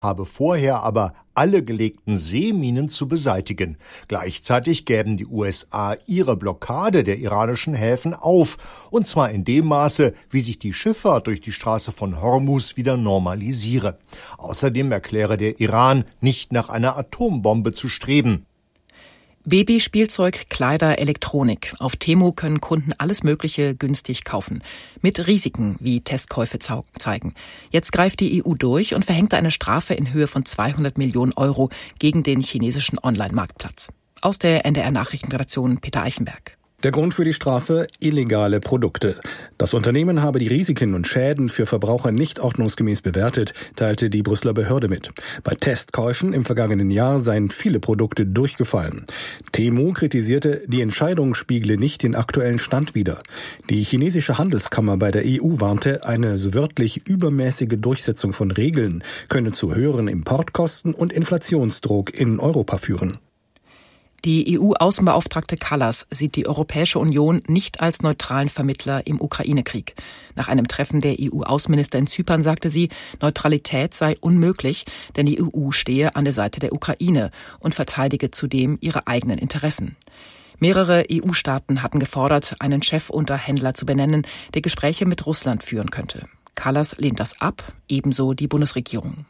habe vorher aber alle gelegten Seeminen zu beseitigen. Gleichzeitig gäben die USA ihre Blockade der iranischen Häfen auf, und zwar in dem Maße, wie sich die Schifffahrt durch die Straße von Hormuz wieder normalisiere. Außerdem erkläre der Iran, nicht nach einer Atombombe zu streben. Babyspielzeug, Kleider, Elektronik. Auf Temu können Kunden alles Mögliche günstig kaufen. Mit Risiken, wie Testkäufe zeigen. Jetzt greift die EU durch und verhängt eine Strafe in Höhe von 200 Millionen Euro gegen den chinesischen Online-Marktplatz. Aus der NDR-Nachrichtenredaktion Peter Eichenberg. Der Grund für die Strafe: illegale Produkte. Das Unternehmen habe die Risiken und Schäden für Verbraucher nicht ordnungsgemäß bewertet, teilte die Brüsseler Behörde mit. Bei Testkäufen im vergangenen Jahr seien viele Produkte durchgefallen. Temu kritisierte, die Entscheidung spiegle nicht den aktuellen Stand wider. Die chinesische Handelskammer bei der EU warnte, eine so wörtlich übermäßige Durchsetzung von Regeln könne zu höheren Importkosten und Inflationsdruck in Europa führen. Die EU-Außenbeauftragte Kallas sieht die Europäische Union nicht als neutralen Vermittler im Ukraine-Krieg. Nach einem Treffen der EU-Außenminister in Zypern sagte sie, Neutralität sei unmöglich, denn die EU stehe an der Seite der Ukraine und verteidige zudem ihre eigenen Interessen. Mehrere EU-Staaten hatten gefordert, einen Chefunterhändler zu benennen, der Gespräche mit Russland führen könnte. Kallas lehnt das ab, ebenso die Bundesregierung.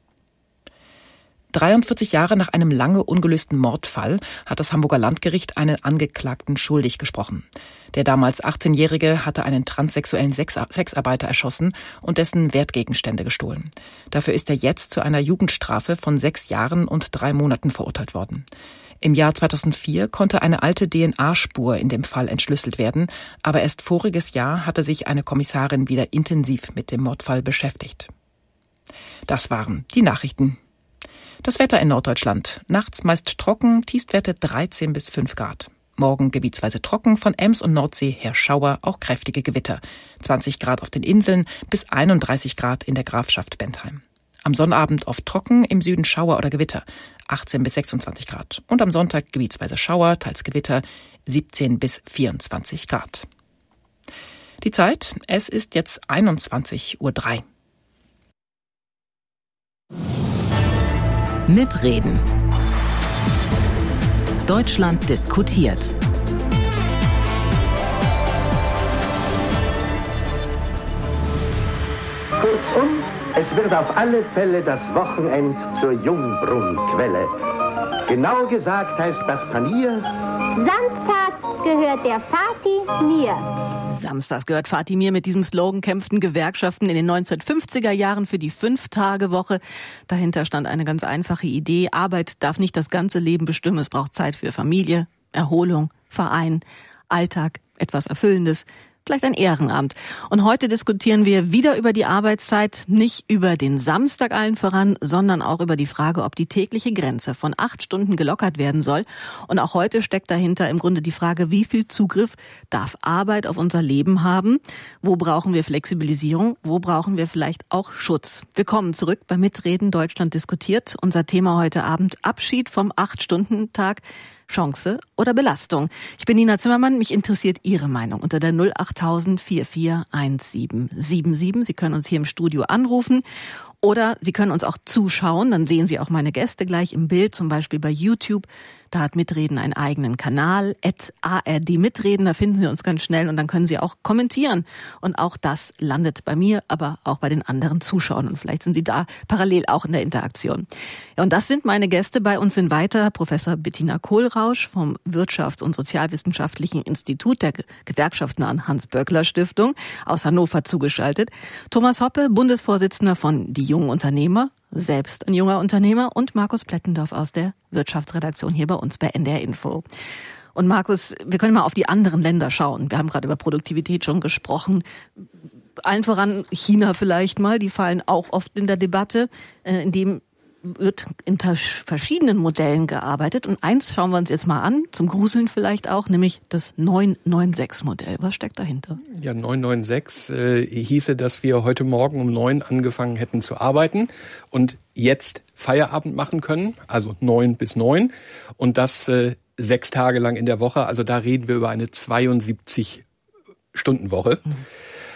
43 Jahre nach einem lange ungelösten Mordfall hat das Hamburger Landgericht einen Angeklagten schuldig gesprochen. Der damals 18-Jährige hatte einen transsexuellen Sexarbeiter erschossen und dessen Wertgegenstände gestohlen. Dafür ist er jetzt zu einer Jugendstrafe von 6 Jahren und 3 Monaten verurteilt worden. Im Jahr 2004 konnte eine alte DNA-Spur in dem Fall entschlüsselt werden, aber erst voriges Jahr hatte sich eine Kommissarin wieder intensiv mit dem Mordfall beschäftigt. Das waren die Nachrichten. Das Wetter in Norddeutschland. Nachts meist trocken, Tiefstwerte 13 bis 5 Grad. Morgen gebietsweise trocken, von Ems und Nordsee her Schauer, auch kräftige Gewitter. 20 Grad auf den Inseln bis 31 Grad in der Grafschaft Bentheim. Am Sonnabend oft trocken, im Süden Schauer oder Gewitter. 18 bis 26 Grad. Und am Sonntag gebietsweise Schauer, teils Gewitter, 17 bis 24 Grad. Die Zeit, es ist jetzt 21:03 Uhr. Mitreden. Deutschland diskutiert. Kurzum, es wird auf alle Fälle das Wochenend zur Jungbrunnquelle. Genau gesagt heißt das Panier: Samstags gehört der Vati mir. Samstags gehört Vati mir. Mit diesem Slogan kämpften Gewerkschaften in den 1950er Jahren für die 5-Tage-Woche. Dahinter stand eine ganz einfache Idee: Arbeit darf nicht das ganze Leben bestimmen. Es braucht Zeit für Familie, Erholung, Verein, Alltag, etwas Erfüllendes. Vielleicht ein Ehrenamt. Und heute diskutieren wir wieder über die Arbeitszeit, nicht über den Samstag allen voran, sondern auch über die Frage, ob die tägliche Grenze von 8 Stunden gelockert werden soll. Und auch heute steckt dahinter im Grunde die Frage, wie viel Zugriff darf Arbeit auf unser Leben haben? Wo brauchen wir Flexibilisierung? Wo brauchen wir vielleicht auch Schutz? Willkommen zurück bei Mitreden Deutschland diskutiert. Unser Thema heute Abend: Abschied vom 8-Stunden-Tag. Chance oder Belastung? Ich bin Nina Zimmermann, mich interessiert Ihre Meinung unter der 08000 441777. Sie können uns hier im Studio anrufen oder Sie können uns auch zuschauen, dann sehen Sie auch meine Gäste gleich im Bild, zum Beispiel bei YouTube. Da hat Mitreden einen eigenen Kanal, @ARD-Mitreden, da finden Sie uns ganz schnell und dann können Sie auch kommentieren. Und auch das landet bei mir, aber auch bei den anderen Zuschauern. Und vielleicht sind Sie da parallel auch in der Interaktion. Ja, und das sind meine Gäste. Bei uns sind weiter Professor Bettina Kohlrausch vom Wirtschafts- und Sozialwissenschaftlichen Institut der gewerkschaftsnahen Hans-Böckler-Stiftung aus Hannover zugeschaltet. Thomas Hoppe, Bundesvorsitzender von Die Jungen Unternehmer, selbst ein junger Unternehmer, und Markus Plettendorf aus der Wirtschaftsredaktion hier bei uns bei NDR Info. Und Markus, wir können mal auf die anderen Länder schauen. Wir haben gerade über Produktivität schon gesprochen. Allen voran China vielleicht mal, die fallen auch oft in der Debatte, in dem wird unter verschiedenen Modellen gearbeitet. Und eins schauen wir uns jetzt mal an, zum Gruseln vielleicht auch, nämlich das 996-Modell. Was steckt dahinter? Ja, 996 hieße, dass wir heute Morgen um 9 angefangen hätten zu arbeiten und jetzt Feierabend machen können, also 9 bis 9. Und das 6 Tage lang in der Woche. Also da reden wir über eine 72-Stunden-Woche.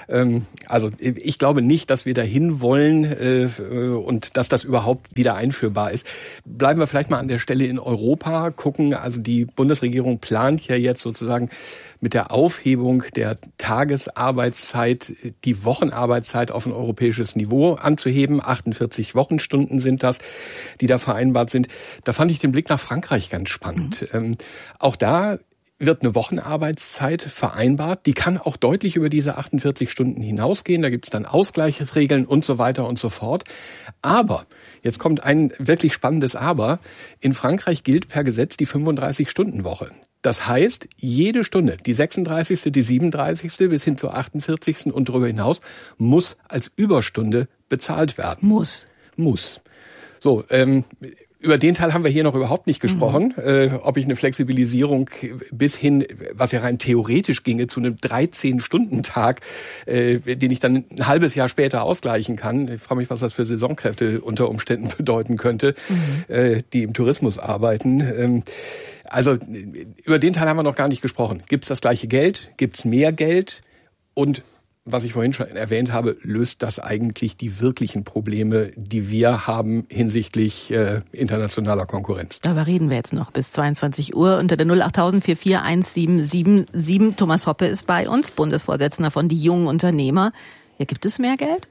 Also ich glaube nicht, dass wir dahin wollen und dass das überhaupt wieder einführbar ist. Bleiben wir vielleicht mal an der Stelle in Europa, gucken, also die Bundesregierung plant ja jetzt sozusagen mit der Aufhebung der Tagesarbeitszeit die Wochenarbeitszeit auf ein europäisches Niveau anzuheben. 48 Wochenstunden sind das, die da vereinbart sind. Da fand ich den Blick nach Frankreich ganz spannend. Auch da wird eine Wochenarbeitszeit vereinbart. Die kann auch deutlich über diese 48 Stunden hinausgehen. Da gibt es dann Ausgleichsregeln und so weiter und so fort. Aber, jetzt kommt ein wirklich spannendes Aber, in Frankreich gilt per Gesetz die 35-Stunden-Woche. Das heißt, jede Stunde, die 36., die 37. bis hin zur 48. und darüber hinaus, muss als Überstunde bezahlt werden. Muss. So, über den Teil haben wir hier noch überhaupt nicht gesprochen, ob ich eine Flexibilisierung bis hin, was ja rein theoretisch ginge, zu einem 13-Stunden-Tag, den ich dann ein halbes Jahr später ausgleichen kann. Ich frage mich, was das für Saisonkräfte unter Umständen bedeuten könnte, die im Tourismus arbeiten. Also über den Teil haben wir noch gar nicht gesprochen. Gibt es das gleiche Geld? Gibt es mehr Geld? Und was ich vorhin schon erwähnt habe, löst das eigentlich die wirklichen Probleme, die wir haben hinsichtlich internationaler Konkurrenz? Darüber reden wir jetzt noch bis 22 Uhr unter der 08000 441777. Thomas Hoppe ist bei uns, Bundesvorsitzender von Die Jungen Unternehmer. Ja, gibt es mehr Geld?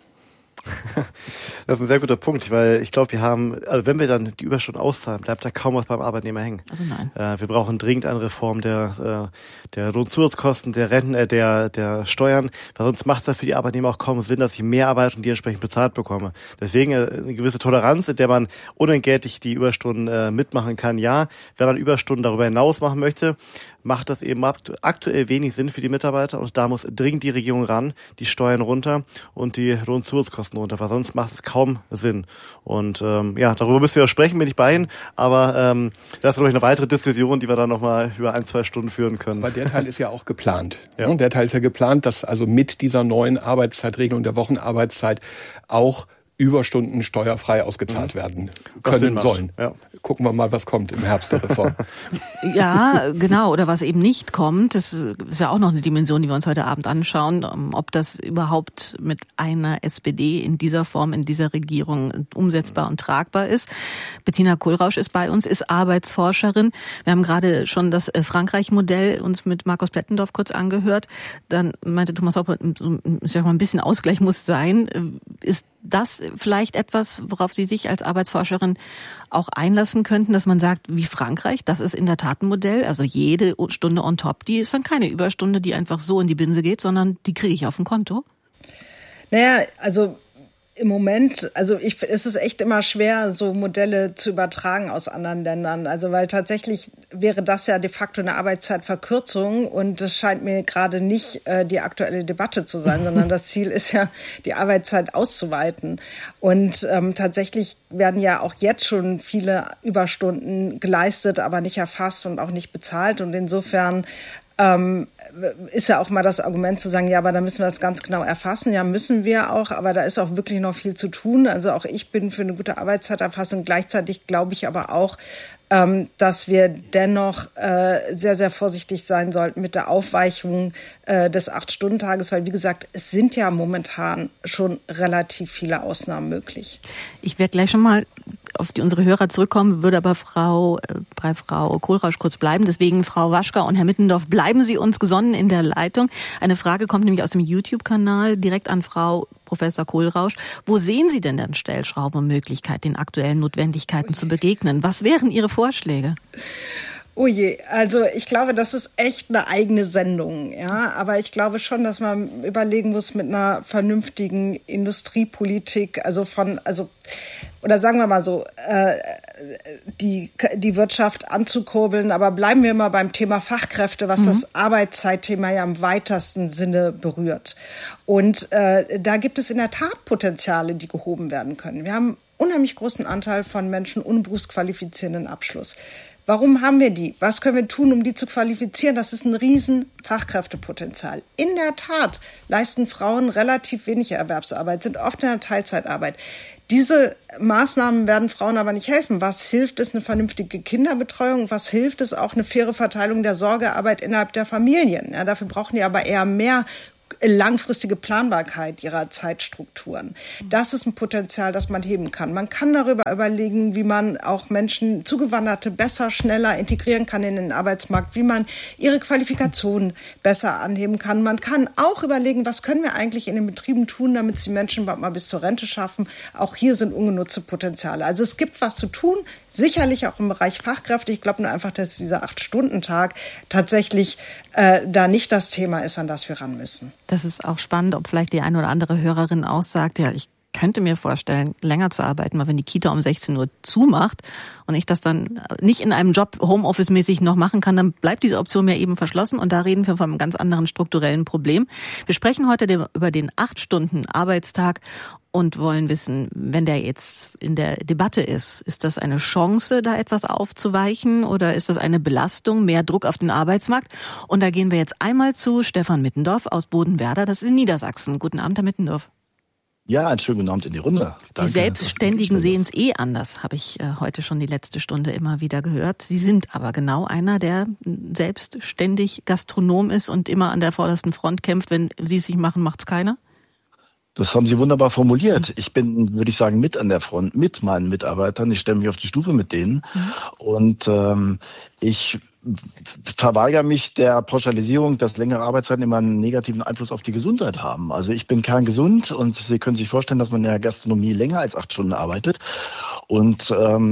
Das ist ein sehr guter Punkt, weil ich glaube, wir haben, also wenn wir dann die Überstunden auszahlen, bleibt da kaum was beim Arbeitnehmer hängen. Also nein. Wir brauchen dringend eine Reform der Lohnzusatzkosten, der Renten, der Steuern, weil sonst macht es ja für die Arbeitnehmer auch kaum Sinn, dass ich mehr arbeite und die entsprechend bezahlt bekomme. Deswegen eine gewisse Toleranz, in der man unentgeltlich die Überstunden mitmachen kann. Ja, wenn man Überstunden darüber hinaus machen möchte, macht das eben aktuell wenig Sinn für die Mitarbeiter und da muss dringend die Regierung ran, die Steuern runter und die Lohnzusatzkosten runter, weil sonst macht es kaum Sinn. Und darüber müssen wir auch sprechen, bin ich bei Ihnen, aber das ist, glaube ich, eine weitere Diskussion, die wir dann nochmal über 1-2 Stunden führen können. Aber der Teil ist ja auch geplant. Ja. Der Teil ist ja geplant, dass also mit dieser neuen Arbeitszeitregelung der Wochenarbeitszeit auch Überstunden steuerfrei ausgezahlt werden können sollen. Ja. Gucken wir mal, was kommt im Herbst der Reform. Ja, genau. Oder was eben nicht kommt, das ist ja auch noch eine Dimension, die wir uns heute Abend anschauen, ob das überhaupt mit einer SPD in dieser Form, in dieser Regierung umsetzbar und tragbar ist. Bettina Kohlrausch ist bei uns, ist Arbeitsforscherin. Wir haben gerade schon das Frankreich-Modell uns mit Markus Plettendorf kurz angehört. Dann meinte Thomas Hoppe, ich sag mal, ein bisschen Ausgleich muss sein. Ist das vielleicht etwas, worauf Sie sich als Arbeitsforscherin auch einlassen könnten, dass man sagt, wie Frankreich, das ist in der Tat ein Modell, also jede Stunde on top, die ist dann keine Überstunde, die einfach so in die Binse geht, sondern die kriege ich auf dem Konto? Naja, also im Moment, es ist echt immer schwer, so Modelle zu übertragen aus anderen Ländern. Also weil tatsächlich wäre das ja de facto eine Arbeitszeitverkürzung und das scheint mir gerade nicht die aktuelle Debatte zu sein, sondern das Ziel ist ja, die Arbeitszeit auszuweiten. Und tatsächlich werden ja auch jetzt schon viele Überstunden geleistet, aber nicht erfasst und auch nicht bezahlt. Und insofern ist ja auch mal das Argument zu sagen, ja, aber da müssen wir das ganz genau erfassen. Ja, müssen wir auch, aber da ist auch wirklich noch viel zu tun. Also auch ich bin für eine gute Arbeitszeiterfassung. Gleichzeitig glaube ich aber auch, dass wir dennoch sehr, sehr vorsichtig sein sollten mit der Aufweichung des 8-Stunden-Tages, weil, wie gesagt, es sind ja momentan schon relativ viele Ausnahmen möglich. Ich werde gleich schon mal auf unsere Hörer zurückkommen, würde aber bei Frau Kohlrausch kurz bleiben. Deswegen, Frau Waschka und Herr Mittendorf, bleiben Sie uns gesonnen in der Leitung. Eine Frage kommt nämlich aus dem YouTube-Kanal direkt an Frau Professor Kohlrausch. Wo sehen Sie denn dann Stellschrauben und Möglichkeit, den aktuellen Notwendigkeiten zu begegnen? Was wären Ihre Vorschläge? Oh je, also ich glaube, das ist echt eine eigene Sendung, ja. Aber ich glaube schon, dass man überlegen muss mit einer vernünftigen Industriepolitik, oder sagen wir mal so, die Wirtschaft anzukurbeln. Aber bleiben wir mal beim Thema Fachkräfte, was das Arbeitszeitthema ja im weitesten Sinne berührt. Und da gibt es in der Tat Potenziale, die gehoben werden können. Wir haben einen unheimlich großen Anteil von Menschen ohne berufsqualifizierenden Abschluss. Warum haben wir die? Was können wir tun, um die zu qualifizieren? Das ist ein riesen Fachkräftepotenzial. In der Tat leisten Frauen relativ wenig Erwerbsarbeit, sind oft in der Teilzeitarbeit. Diese Maßnahmen werden Frauen aber nicht helfen. Was hilft es? Eine vernünftige Kinderbetreuung? Was hilft es? Auch eine faire Verteilung der Sorgearbeit innerhalb der Familien? Ja, dafür brauchen die aber eher mehr langfristige Planbarkeit ihrer Zeitstrukturen. Das ist ein Potenzial, das man heben kann. Man kann darüber überlegen, wie man auch Menschen, Zugewanderte, besser, schneller integrieren kann in den Arbeitsmarkt, wie man ihre Qualifikationen besser anheben kann. Man kann auch überlegen, was können wir eigentlich in den Betrieben tun, damit sie Menschen überhaupt mal bis zur Rente schaffen. Auch hier sind ungenutzte Potenziale. Also es gibt was zu tun, sicherlich auch im Bereich Fachkräfte. Ich glaube nur einfach, dass dieser 8-Stunden-Tag tatsächlich da nicht das Thema ist, an das wir ran müssen. Das ist auch spannend, ob vielleicht die eine oder andere Hörerin auch sagt, ja, ich könnte mir vorstellen, länger zu arbeiten, weil wenn die Kita um 16 Uhr zumacht und ich das dann nicht in einem Job Homeoffice-mäßig noch machen kann, dann bleibt diese Option mir eben verschlossen und da reden wir von einem ganz anderen strukturellen Problem. Wir sprechen heute über den 8-Stunden-Arbeitstag und wollen wissen, wenn der jetzt in der Debatte ist das eine Chance, da etwas aufzuweichen oder ist das eine Belastung, mehr Druck auf den Arbeitsmarkt? Und da gehen wir jetzt einmal zu Stefan Mittendorf aus Bodenwerder, das ist in Niedersachsen. Guten Abend, Herr Mittendorf. Ja, einen schönen guten Abend in die Runde. Danke. Die Selbstständigen sehen es anders, habe ich heute schon die letzte Stunde immer wieder gehört. Sie sind aber genau einer, der selbstständig Gastronom ist und immer an der vordersten Front kämpft. Wenn Sie es nicht machen, macht's keiner? Das haben Sie wunderbar formuliert. Ich bin, würde ich sagen, mit an der Front, mit meinen Mitarbeitern. Ich stelle mich auf die Stufe mit denen. Und ich verweigere mich der Pauschalisierung, dass längere Arbeitszeiten immer einen negativen Einfluss auf die Gesundheit haben. Also ich bin kerngesund und Sie können sich vorstellen, dass man in der Gastronomie länger als 8 Stunden arbeitet. Und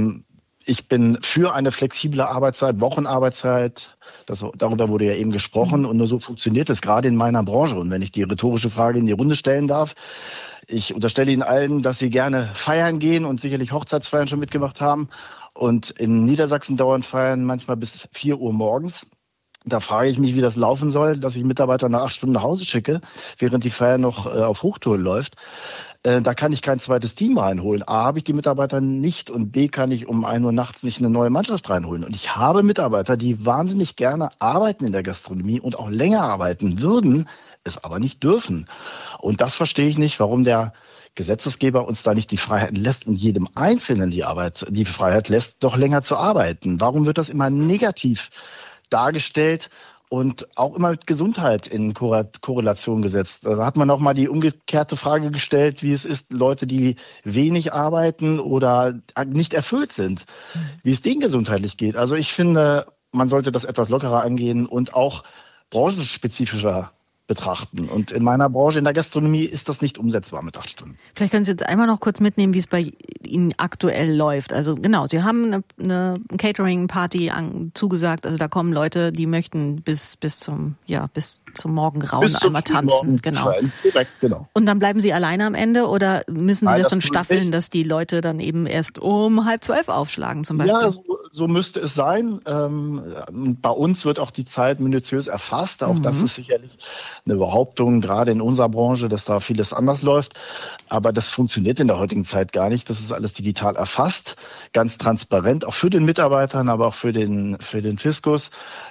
ich bin für eine flexible Arbeitszeit, Wochenarbeitszeit. Darüber wurde ja eben gesprochen und nur so funktioniert es gerade in meiner Branche. Und wenn ich die rhetorische Frage in die Runde stellen darf, ich unterstelle Ihnen allen, dass Sie gerne feiern gehen und sicherlich Hochzeitsfeiern schon mitgemacht haben. Und in Niedersachsen dauern Feiern manchmal bis 4 Uhr morgens. Da frage ich mich, wie das laufen soll, dass ich Mitarbeiter nach 8 Stunden nach Hause schicke, während die Feier noch auf Hochtouren läuft. Da kann ich kein zweites Team reinholen. A, habe ich die Mitarbeiter nicht und B, kann ich um 1 Uhr nachts nicht eine neue Mannschaft reinholen. Und ich habe Mitarbeiter, die wahnsinnig gerne arbeiten in der Gastronomie und auch länger arbeiten würden, es aber nicht dürfen. Und das verstehe ich nicht, warum der Gesetzesgeber uns da nicht die Freiheit lässt und jedem Einzelnen die Freiheit lässt, doch länger zu arbeiten. Warum wird das immer negativ dargestellt und auch immer mit Gesundheit in Korrelation gesetzt? Da hat man auch mal die umgekehrte Frage gestellt, wie es ist, Leute, die wenig arbeiten oder nicht erfüllt sind, wie es denen gesundheitlich geht. Also ich finde, man sollte das etwas lockerer angehen und auch branchenspezifischer betrachten. Und in meiner Branche, in der Gastronomie, ist das nicht umsetzbar mit 8 Stunden. Vielleicht können Sie jetzt einmal noch kurz mitnehmen, wie es bei Ihnen aktuell läuft. Also genau, Sie haben eine Catering-Party zugesagt. Also da kommen Leute, die möchten bis zum Morgengrauen einmal tanzen. Genau. Direkt, genau. Und dann bleiben Sie alleine am Ende oder müssen Sie das dann staffeln, dass die Leute dann eben erst um 11:30 aufschlagen zum Beispiel? Ja, so müsste es sein. Bei uns wird auch die Zeit minutiös erfasst. Auch das ist sicherlich eine Behauptung, gerade in unserer Branche, dass da vieles anders läuft. Aber das funktioniert in der heutigen Zeit gar nicht. Das ist alles digital erfasst, ganz transparent, auch für den Mitarbeitern, aber auch für den Fiskus.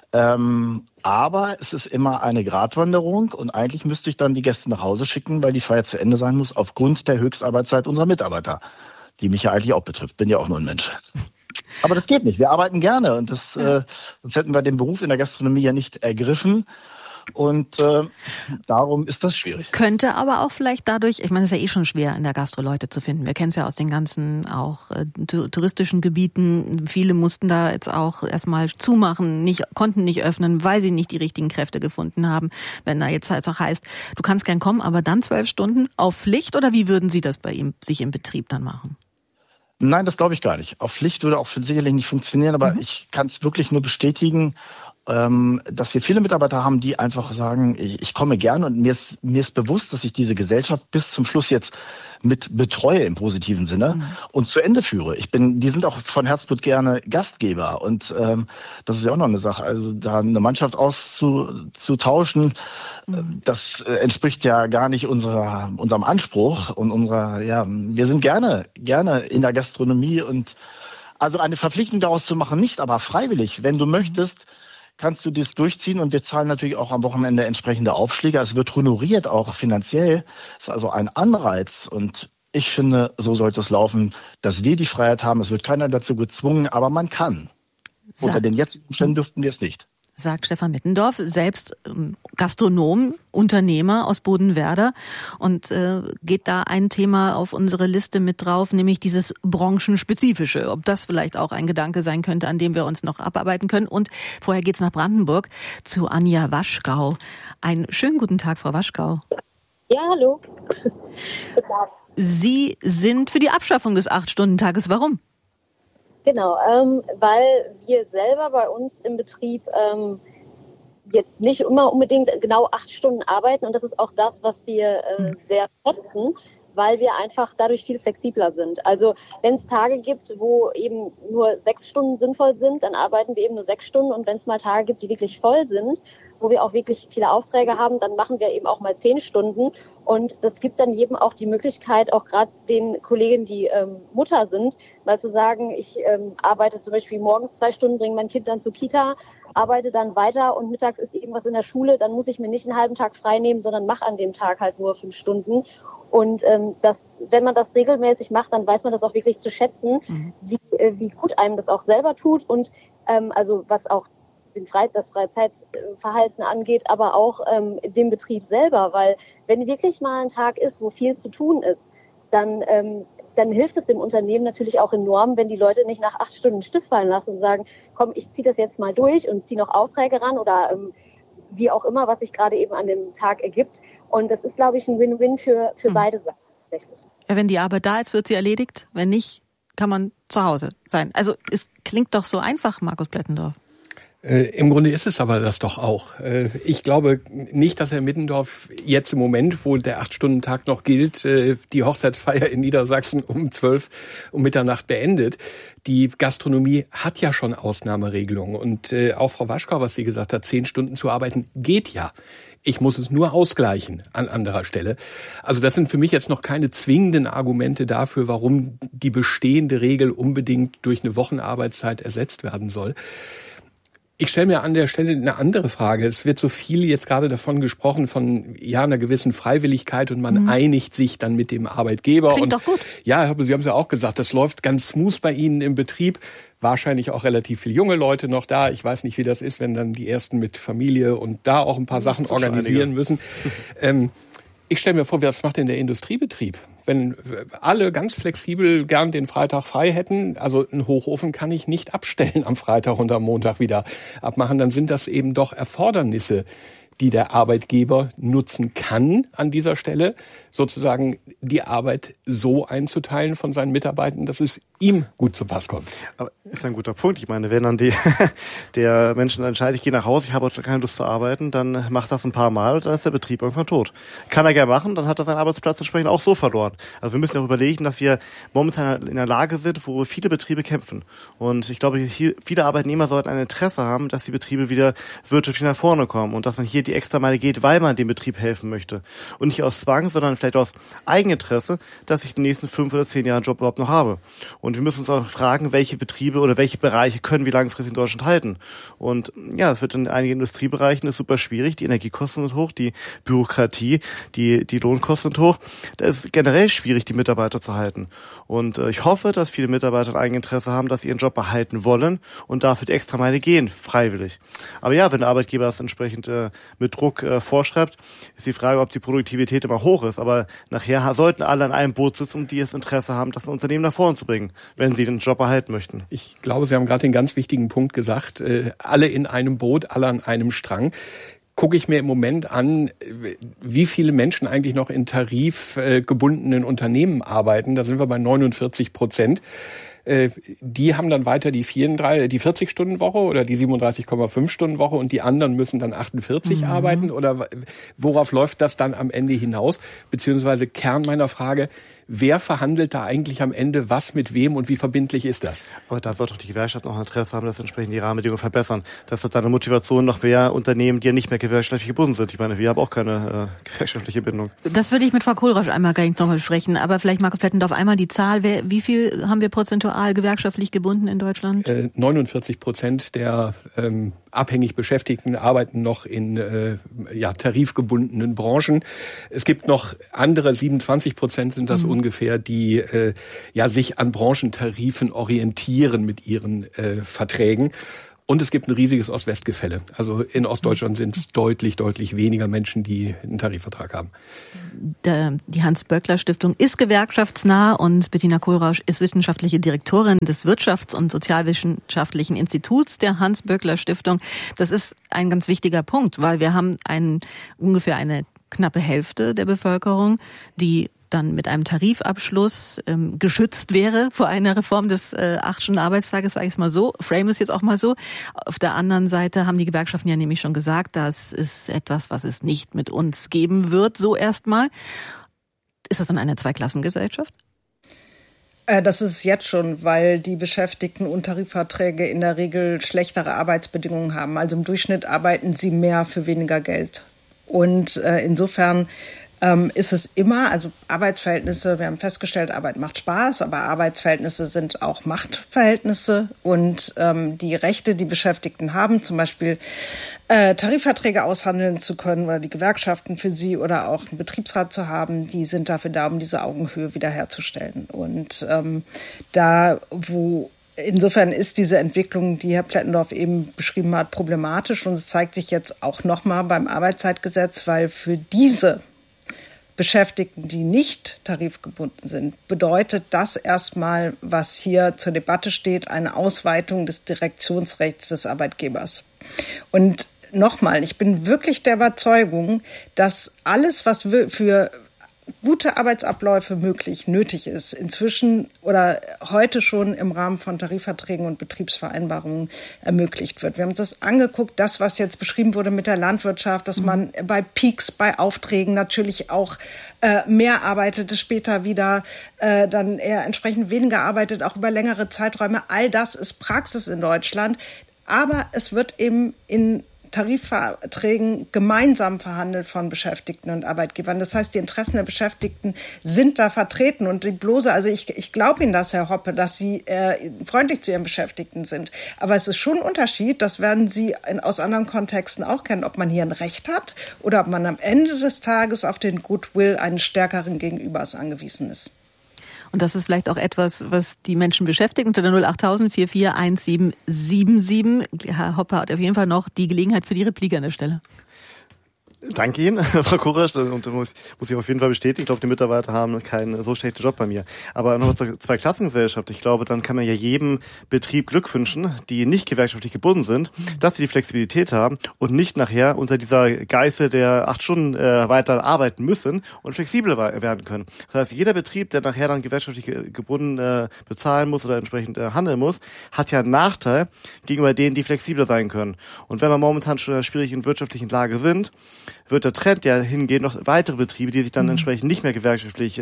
Aber es ist immer eine Gratwanderung und eigentlich müsste ich dann die Gäste nach Hause schicken, weil die Feier zu Ende sein muss, aufgrund der Höchstarbeitszeit unserer Mitarbeiter, die mich ja eigentlich auch betrifft. Bin ja auch nur ein Mensch. Aber das geht nicht. Wir arbeiten gerne und sonst hätten wir den Beruf in der Gastronomie ja nicht ergriffen. Und darum ist das schwierig. Könnte aber auch vielleicht dadurch, ich meine, es ist ja eh schon schwer, in der Gastro Leute zu finden. Wir kennen es ja aus den ganzen auch touristischen Gebieten. Viele mussten da jetzt auch erstmal zumachen, konnten nicht öffnen, weil sie nicht die richtigen Kräfte gefunden haben. Wenn da jetzt halt auch heißt, du kannst gern kommen, aber dann 12 Stunden auf Pflicht oder wie würden Sie das bei ihm sich im Betrieb dann machen? Nein, das glaube ich gar nicht. Auf Pflicht würde auch sicherlich nicht funktionieren, aber ich kann es wirklich nur bestätigen, dass wir viele Mitarbeiter haben, die einfach sagen, ich komme gerne und mir ist bewusst, dass ich diese Gesellschaft bis zum Schluss jetzt mit betreue im positiven Sinne und zu Ende führe. Die sind auch von Herzblut gerne Gastgeber und das ist ja auch noch eine Sache. Also da eine Mannschaft auszutauschen, das entspricht ja gar nicht unserem Anspruch und wir sind gerne in der Gastronomie und also eine Verpflichtung daraus zu machen, nicht, aber freiwillig, wenn du möchtest, kannst du das durchziehen und wir zahlen natürlich auch am Wochenende entsprechende Aufschläge. Es wird honoriert, auch finanziell. Das ist also ein Anreiz und ich finde, so sollte es laufen, dass wir die Freiheit haben. Es wird keiner dazu gezwungen, aber man kann. Unter den jetzigen Umständen dürften wir es nicht. sagt Stefan Mittendorf, selbst Gastronom, Unternehmer aus Bodenwerder, und geht da ein Thema auf unsere Liste mit drauf, nämlich dieses branchenspezifische. Ob das vielleicht auch ein Gedanke sein könnte, an dem wir uns noch abarbeiten können. Und vorher geht's nach Brandenburg zu Anja Waschgau. Einen schönen guten Tag, Frau Waschgau. Ja, hallo. Sie sind für die Abschaffung des 8-Stunden-Tages. Warum? Genau, weil wir selber bei uns im Betrieb jetzt nicht immer unbedingt genau 8 Stunden arbeiten, und das ist auch das, was wir sehr schätzen, weil wir einfach dadurch viel flexibler sind. Also wenn es Tage gibt, wo eben nur 6 Stunden sinnvoll sind, dann arbeiten wir eben nur 6 Stunden, und wenn es mal Tage gibt, die wirklich voll sind, wo wir auch wirklich viele Aufträge haben, dann machen wir eben auch mal 10 Stunden. Und das gibt dann jedem auch die Möglichkeit, auch gerade den Kolleginnen, die Mutter sind, mal zu sagen, ich arbeite zum Beispiel morgens 2 Stunden, bringe mein Kind dann zur Kita, arbeite dann weiter, und mittags ist irgendwas in der Schule, dann muss ich mir nicht einen halben Tag frei nehmen, sondern mache an dem Tag halt nur 5 Stunden. Und wenn man das regelmäßig macht, dann weiß man das auch wirklich zu schätzen, wie gut einem das auch selber tut, und also was auch das Freizeitverhalten angeht, aber auch dem Betrieb selber, weil wenn wirklich mal ein Tag ist, wo viel zu tun ist, dann hilft es dem Unternehmen natürlich auch enorm, wenn die Leute nicht nach 8 Stunden Stift fallen lassen und sagen, komm, ich ziehe das jetzt mal durch und ziehe noch Aufträge ran oder wie auch immer, was sich gerade eben an dem Tag ergibt. Und das ist, glaube ich, ein Win-Win für beide Seiten tatsächlich. Ja, wenn die Arbeit da ist, wird sie erledigt. Wenn nicht, kann man zu Hause sein. Also es klingt doch so einfach, Markus Plettendorf. Im Grunde ist es aber das doch auch. Ich glaube nicht, dass Herr Mittendorf jetzt im Moment, wo der 8-Stunden-Tag noch gilt, die Hochzeitsfeier in Niedersachsen um 12 um Mitternacht beendet. Die Gastronomie hat ja schon Ausnahmeregelungen. Und auch Frau Waschgau, was sie gesagt hat, 10 Stunden zu arbeiten, geht ja. Ich muss es nur ausgleichen an anderer Stelle. Also das sind für mich jetzt noch keine zwingenden Argumente dafür, warum die bestehende Regel unbedingt durch eine Wochenarbeitszeit ersetzt werden soll. Ich stelle mir an der Stelle eine andere Frage. Es wird so viel jetzt gerade davon gesprochen, von einer gewissen Freiwilligkeit, und man einigt sich dann mit dem Arbeitgeber. Klingt doch gut. Ja, Sie haben es ja auch gesagt, das läuft ganz smooth bei Ihnen im Betrieb. Wahrscheinlich auch relativ viele junge Leute noch da. Ich weiß nicht, wie das ist, wenn dann die Ersten mit Familie und da auch ein paar Sachen organisieren müssen. Ich stelle mir vor, was macht denn der Industriebetrieb? Wenn alle ganz flexibel gern den Freitag frei hätten, also einen Hochofen kann ich nicht abstellen am Freitag und am Montag wieder abmachen, dann sind das eben doch Erfordernisse, die der Arbeitgeber nutzen kann an dieser Stelle, sozusagen die Arbeit so einzuteilen von seinen Mitarbeitern, dass es ihm gut zu Pass kommt. Aber ist ein guter Punkt. Ich meine, wenn dann der Mensch entscheidet, ich gehe nach Hause, ich habe heute keine Lust zu arbeiten, dann macht das ein paar Mal und dann ist der Betrieb irgendwann tot. Kann er gerne machen, dann hat er seinen Arbeitsplatz entsprechend auch so verloren. Also wir müssen auch überlegen, dass wir momentan in einer Lage sind, wo viele Betriebe kämpfen. Und ich glaube, viele Arbeitnehmer sollten ein Interesse haben, dass die Betriebe wieder wirtschaftlich nach vorne kommen und dass man hier die Extrameile geht, weil man dem Betrieb helfen möchte. Und nicht aus Zwang, sondern vielleicht aus Eigeninteresse, dass ich die nächsten 5 oder 10 Jahre einen Job überhaupt noch habe. Und wir müssen uns auch fragen, welche Betriebe oder welche Bereiche können wir langfristig in Deutschland halten. Und ja, es wird in einigen Industriebereichen ist super schwierig. Die Energiekosten sind hoch, die Bürokratie, die Lohnkosten sind hoch. Da ist generell schwierig, die Mitarbeiter zu halten. Und ich hoffe, dass viele Mitarbeiter ein Eigeninteresse haben, dass sie ihren Job behalten wollen und dafür die Extrameile gehen, freiwillig. Aber ja, wenn der Arbeitgeber das entsprechend mit Druck vorschreibt, ist die Frage, ob die Produktivität immer hoch ist. Aber nachher sollten alle an einem Boot sitzen, die das Interesse haben, das Unternehmen nach vorne zu bringen, wenn sie den Job erhalten möchten. Ich glaube, Sie haben gerade den ganz wichtigen Punkt gesagt, alle in einem Boot, alle an einem Strang. Gucke ich mir im Moment an, wie viele Menschen eigentlich noch in tarifgebundenen Unternehmen arbeiten, da sind wir bei 49%. Die haben dann weiter die 40-Stunden-Woche oder die 37,5-Stunden-Woche und die anderen müssen dann 48 arbeiten? Oder worauf läuft das dann am Ende hinaus? Beziehungsweise Kern meiner Frage, wer verhandelt da eigentlich am Ende was mit wem und wie verbindlich ist das? Aber da sollte doch die Gewerkschaft noch ein Interesse haben, dass entsprechend die Rahmenbedingungen verbessern. Das wird dann eine Motivation noch mehr Unternehmen, die ja nicht mehr gewerkschaftlich gebunden sind. Ich meine, wir haben auch keine gewerkschaftliche Bindung. Das würde ich mit Frau Kohlrausch einmal gleich noch besprechen. Aber vielleicht, Markus Plettendorf, einmal die Zahl. Wie viel haben wir prozentual gewerkschaftlich gebunden in Deutschland? 49% der abhängig Beschäftigten arbeiten noch in tarifgebundenen Branchen. Es gibt noch andere, 27% sind das ungefähr, die sich an Branchentarifen orientieren mit ihren Verträgen. Und es gibt ein riesiges Ost-West-Gefälle. Also in Ostdeutschland sind es deutlich weniger Menschen, die einen Tarifvertrag haben. Die Hans-Böckler-Stiftung ist gewerkschaftsnah und Bettina Kohlrausch ist wissenschaftliche Direktorin des Wirtschafts- und Sozialwissenschaftlichen Instituts der Hans-Böckler-Stiftung. Das ist ein ganz wichtiger Punkt, weil wir haben ungefähr eine knappe Hälfte der Bevölkerung, die dann mit einem Tarifabschluss geschützt wäre vor einer Reform des 8-Stunden-Arbeitstages, sage ich es mal so, frame es jetzt auch mal so. Auf der anderen Seite haben die Gewerkschaften ja nämlich schon gesagt, das ist etwas, was es nicht mit uns geben wird, so erstmal. Ist das dann eine Zweiklassengesellschaft? Das ist es jetzt schon, weil die Beschäftigten und Tarifverträge in der Regel schlechtere Arbeitsbedingungen haben. Also im Durchschnitt arbeiten sie mehr für weniger Geld. Und insofern ist es immer, also Arbeitsverhältnisse, wir haben festgestellt, Arbeit macht Spaß, aber Arbeitsverhältnisse sind auch Machtverhältnisse und die Rechte, die Beschäftigten haben, zum Beispiel Tarifverträge aushandeln zu können oder die Gewerkschaften für sie oder auch einen Betriebsrat zu haben, die sind dafür da, um diese Augenhöhe wiederherzustellen. Und insofern ist diese Entwicklung, die Herr Plettendorf eben beschrieben hat, problematisch und es zeigt sich jetzt auch nochmal beim Arbeitszeitgesetz, weil für diese Beschäftigten, die nicht tarifgebunden sind, bedeutet das erstmal, was hier zur Debatte steht, eine Ausweitung des Direktionsrechts des Arbeitgebers. Und nochmal, ich bin wirklich der Überzeugung, dass alles, was für gute Arbeitsabläufe nötig ist, inzwischen oder heute schon im Rahmen von Tarifverträgen und Betriebsvereinbarungen ermöglicht wird. Wir haben uns das angeguckt, das, was jetzt beschrieben wurde mit der Landwirtschaft, dass man bei Peaks, bei Aufträgen natürlich auch mehr arbeitet, später wieder dann eher entsprechend weniger arbeitet, auch über längere Zeiträume. All das ist Praxis in Deutschland, aber es wird eben in Tarifverträgen gemeinsam verhandelt von Beschäftigten und Arbeitgebern. Das heißt, die Interessen der Beschäftigten sind da vertreten und die bloße, also ich glaube Ihnen das, Herr Hoppe, dass Sie freundlich zu Ihren Beschäftigten sind. Aber es ist schon ein Unterschied, das werden Sie aus anderen Kontexten auch kennen, ob man hier ein Recht hat oder ob man am Ende des Tages auf den Goodwill eines stärkeren Gegenübers angewiesen ist. Und das ist vielleicht auch etwas, was die Menschen beschäftigt. Unter der 08000 441777. Herr Hoppe hat auf jeden Fall noch die Gelegenheit für die Replik an der Stelle. Danke Ihnen, Frau Kohlrausch, und muss ich auf jeden Fall bestätigen. Ich glaube, die Mitarbeiter haben keinen so schlechten Job bei mir. Aber noch zur Zweiklassengesellschaft. Ich glaube, dann kann man ja jedem Betrieb Glück wünschen, die nicht gewerkschaftlich gebunden sind, dass sie die Flexibilität haben und nicht nachher unter dieser Geißel der 8 Stunden weiter arbeiten müssen und flexibel werden können. Das heißt, jeder Betrieb, der nachher dann gewerkschaftlich gebunden bezahlen muss oder entsprechend handeln muss, hat ja einen Nachteil gegenüber denen, die flexibler sein können. Und wenn wir momentan schon in einer schwierigen wirtschaftlichen Lage sind, wird der Trend ja hingehen, noch weitere Betriebe, die sich dann entsprechend nicht mehr gewerkschaftlich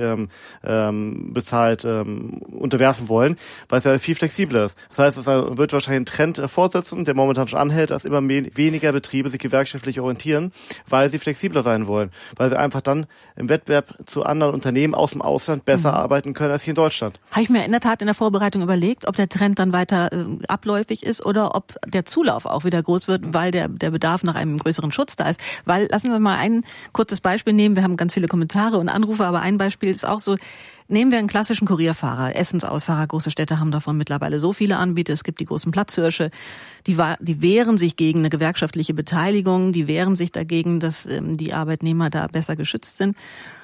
bezahlt unterwerfen wollen, weil es ja viel flexibler ist. Das heißt, es wird wahrscheinlich einen Trend fortsetzen, der momentan schon anhält, dass immer weniger Betriebe sich gewerkschaftlich orientieren, weil sie flexibler sein wollen, weil sie einfach dann im Wettbewerb zu anderen Unternehmen aus dem Ausland besser arbeiten können als hier in Deutschland. Habe ich mir in der Tat in der Vorbereitung überlegt, ob der Trend dann weiter abläufig ist oder ob der Zulauf auch wieder groß wird, weil der Bedarf nach einem größeren Schutz da ist. Weil, lassen wir mal ein kurzes Beispiel nehmen. Wir haben ganz viele Kommentare und Anrufe, aber ein Beispiel ist auch so, nehmen wir einen klassischen Kurierfahrer, Essensausfahrer, große Städte haben davon mittlerweile so viele Anbieter, es gibt die großen Platzhirsche, die wehren sich gegen eine gewerkschaftliche Beteiligung, die wehren sich dagegen, dass die Arbeitnehmer da besser geschützt sind.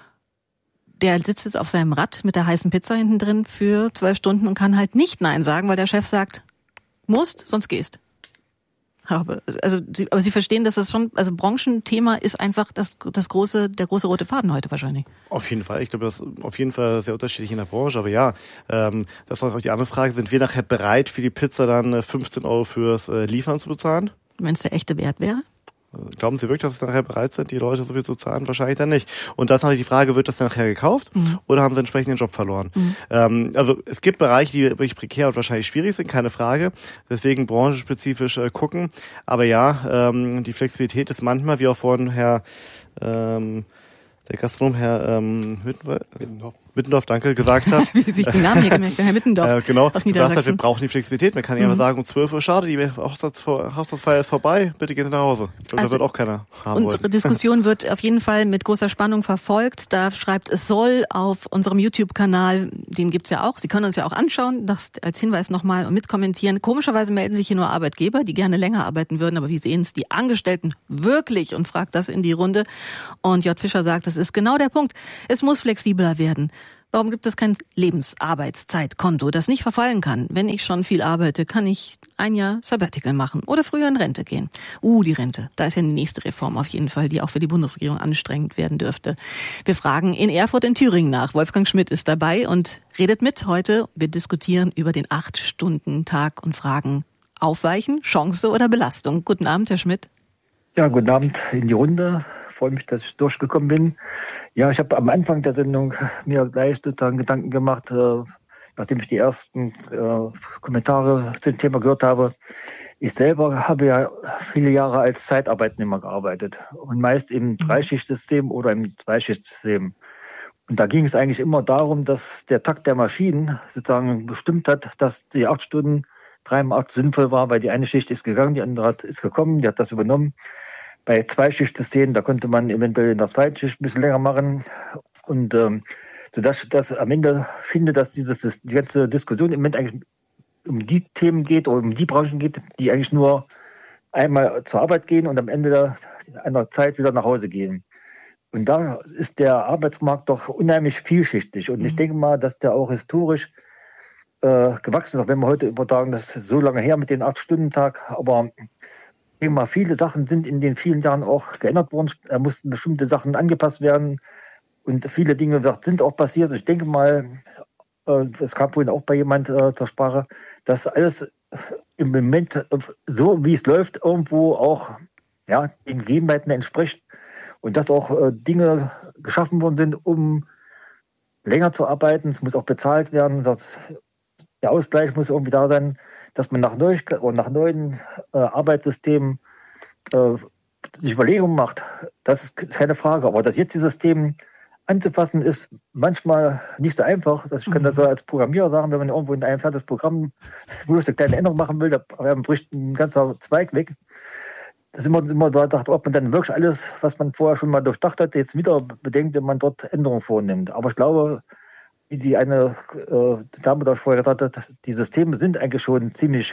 Der sitzt jetzt auf seinem Rad mit der heißen Pizza hinten drin für 12 Stunden und kann halt nicht Nein sagen, weil der Chef sagt, musst, sonst gehst. Aber Sie verstehen, dass das schon, also Branchenthema ist einfach der große rote Faden heute wahrscheinlich. Auf jeden Fall. Ich glaube, das ist auf jeden Fall sehr unterschiedlich in der Branche. Aber ja, das ist auch die andere Frage. Sind wir nachher bereit, für die Pizza dann 15 € fürs Liefern zu bezahlen? Wenn es der echte Wert wäre? Glauben Sie wirklich, dass es nachher bereit sind, die Leute so viel zu zahlen? Wahrscheinlich dann nicht. Und da ist natürlich die Frage, wird das dann nachher gekauft oder haben sie entsprechend den Job verloren? Also es gibt Bereiche, die wirklich prekär und wahrscheinlich schwierig sind, keine Frage. Deswegen branchenspezifisch gucken. Aber ja, die Flexibilität ist manchmal, wie auch vorhin der Gastronom, Herr Mittendorf, danke, gesagt hat. Wie sich den Namen hier gemerkt hat, Herr Mittendorf genau, aus gesagt Niedersachsen. hat, wir brauchen die Flexibilität. Man kann ja einfach sagen, um 12 Uhr, schade, die Hochzeitsfeier ist vorbei, bitte gehen Sie nach Hause. Ich glaube, da wird auch keiner haben Unsere wollen. Diskussion wird auf jeden Fall mit großer Spannung verfolgt. Da schreibt es soll auf unserem YouTube-Kanal, den gibt's ja auch. Sie können uns ja auch anschauen, das als Hinweis nochmal und mitkommentieren. Komischerweise melden sich hier nur Arbeitgeber, die gerne länger arbeiten würden, aber wie sehen es die Angestellten wirklich? Und fragt das in die Runde. Und J. Fischer sagt, das ist genau der Punkt. Es muss flexibler werden. Warum gibt es kein Lebensarbeitszeitkonto, das nicht verfallen kann? Wenn ich schon viel arbeite, kann ich ein Jahr Sabbatical machen oder früher in Rente gehen. Die Rente. Da ist ja die nächste Reform auf jeden Fall, die auch für die Bundesregierung anstrengend werden dürfte. Wir fragen in Erfurt in Thüringen nach. Wolfgang Schmidt ist dabei und redet mit heute. Wir diskutieren über den 8-Stunden-Tag und fragen, Aufweichen, Chance oder Belastung? Guten Abend, Herr Schmidt. Ja, guten Abend in die Runde. Ich freue mich, dass ich durchgekommen bin. Ja, ich habe am Anfang der Sendung mir gleich sozusagen Gedanken gemacht, nachdem ich die ersten Kommentare zum Thema gehört habe. Ich selber habe ja viele Jahre als Zeitarbeitnehmer gearbeitet und meist im Dreischichtsystem oder im Zweischichtsystem. Und da ging es eigentlich immer darum, dass der Takt der Maschinen sozusagen bestimmt hat, dass die 8 Stunden 3x8 sinnvoll war, weil die eine Schicht ist gegangen, die andere ist gekommen, die hat das übernommen. Bei Zweischichtssystemen, da konnte man eventuell in der zweiten Schicht ein bisschen länger machen. Und sodass ich das am Ende finde, dass die ganze Diskussion im Moment eigentlich um die Themen geht oder um die Branchen geht, die eigentlich nur einmal zur Arbeit gehen und am Ende einer Zeit wieder nach Hause gehen. Und da ist der Arbeitsmarkt doch unheimlich vielschichtig. Und ich denke mal, dass der auch historisch gewachsen ist, auch wenn wir heute übertragen, das ist so lange her mit den 8-Stunden-Tag, aber ich denke mal, viele Sachen sind in den vielen Jahren auch geändert worden. Da mussten bestimmte Sachen angepasst werden und viele Dinge sind auch passiert. Ich denke mal, es kam vorhin auch bei jemand zur Sprache, dass alles im Moment so, wie es läuft, irgendwo auch den Gegebenheiten entspricht und dass auch Dinge geschaffen worden sind, um länger zu arbeiten. Es muss auch bezahlt werden. Der Ausgleich muss irgendwie da sein, dass man nach neuen Arbeitssystemen sich Überlegungen macht. Das ist keine Frage. Aber das jetzige System anzupassen, ist manchmal nicht so einfach. Also ich kann das so als Programmierer sagen, wenn man irgendwo in einem fertiges Programm bloß eine kleine Änderung machen will, da bricht ein ganzer Zweig weg. Das ist immer da, ob man dann wirklich alles, was man vorher schon mal durchdacht hat, jetzt wieder bedenkt, wenn man dort Änderungen vornimmt. Aber ich glaube, wie die eine Dame da vorher gesagt hat, die Systeme sind eigentlich schon ziemlich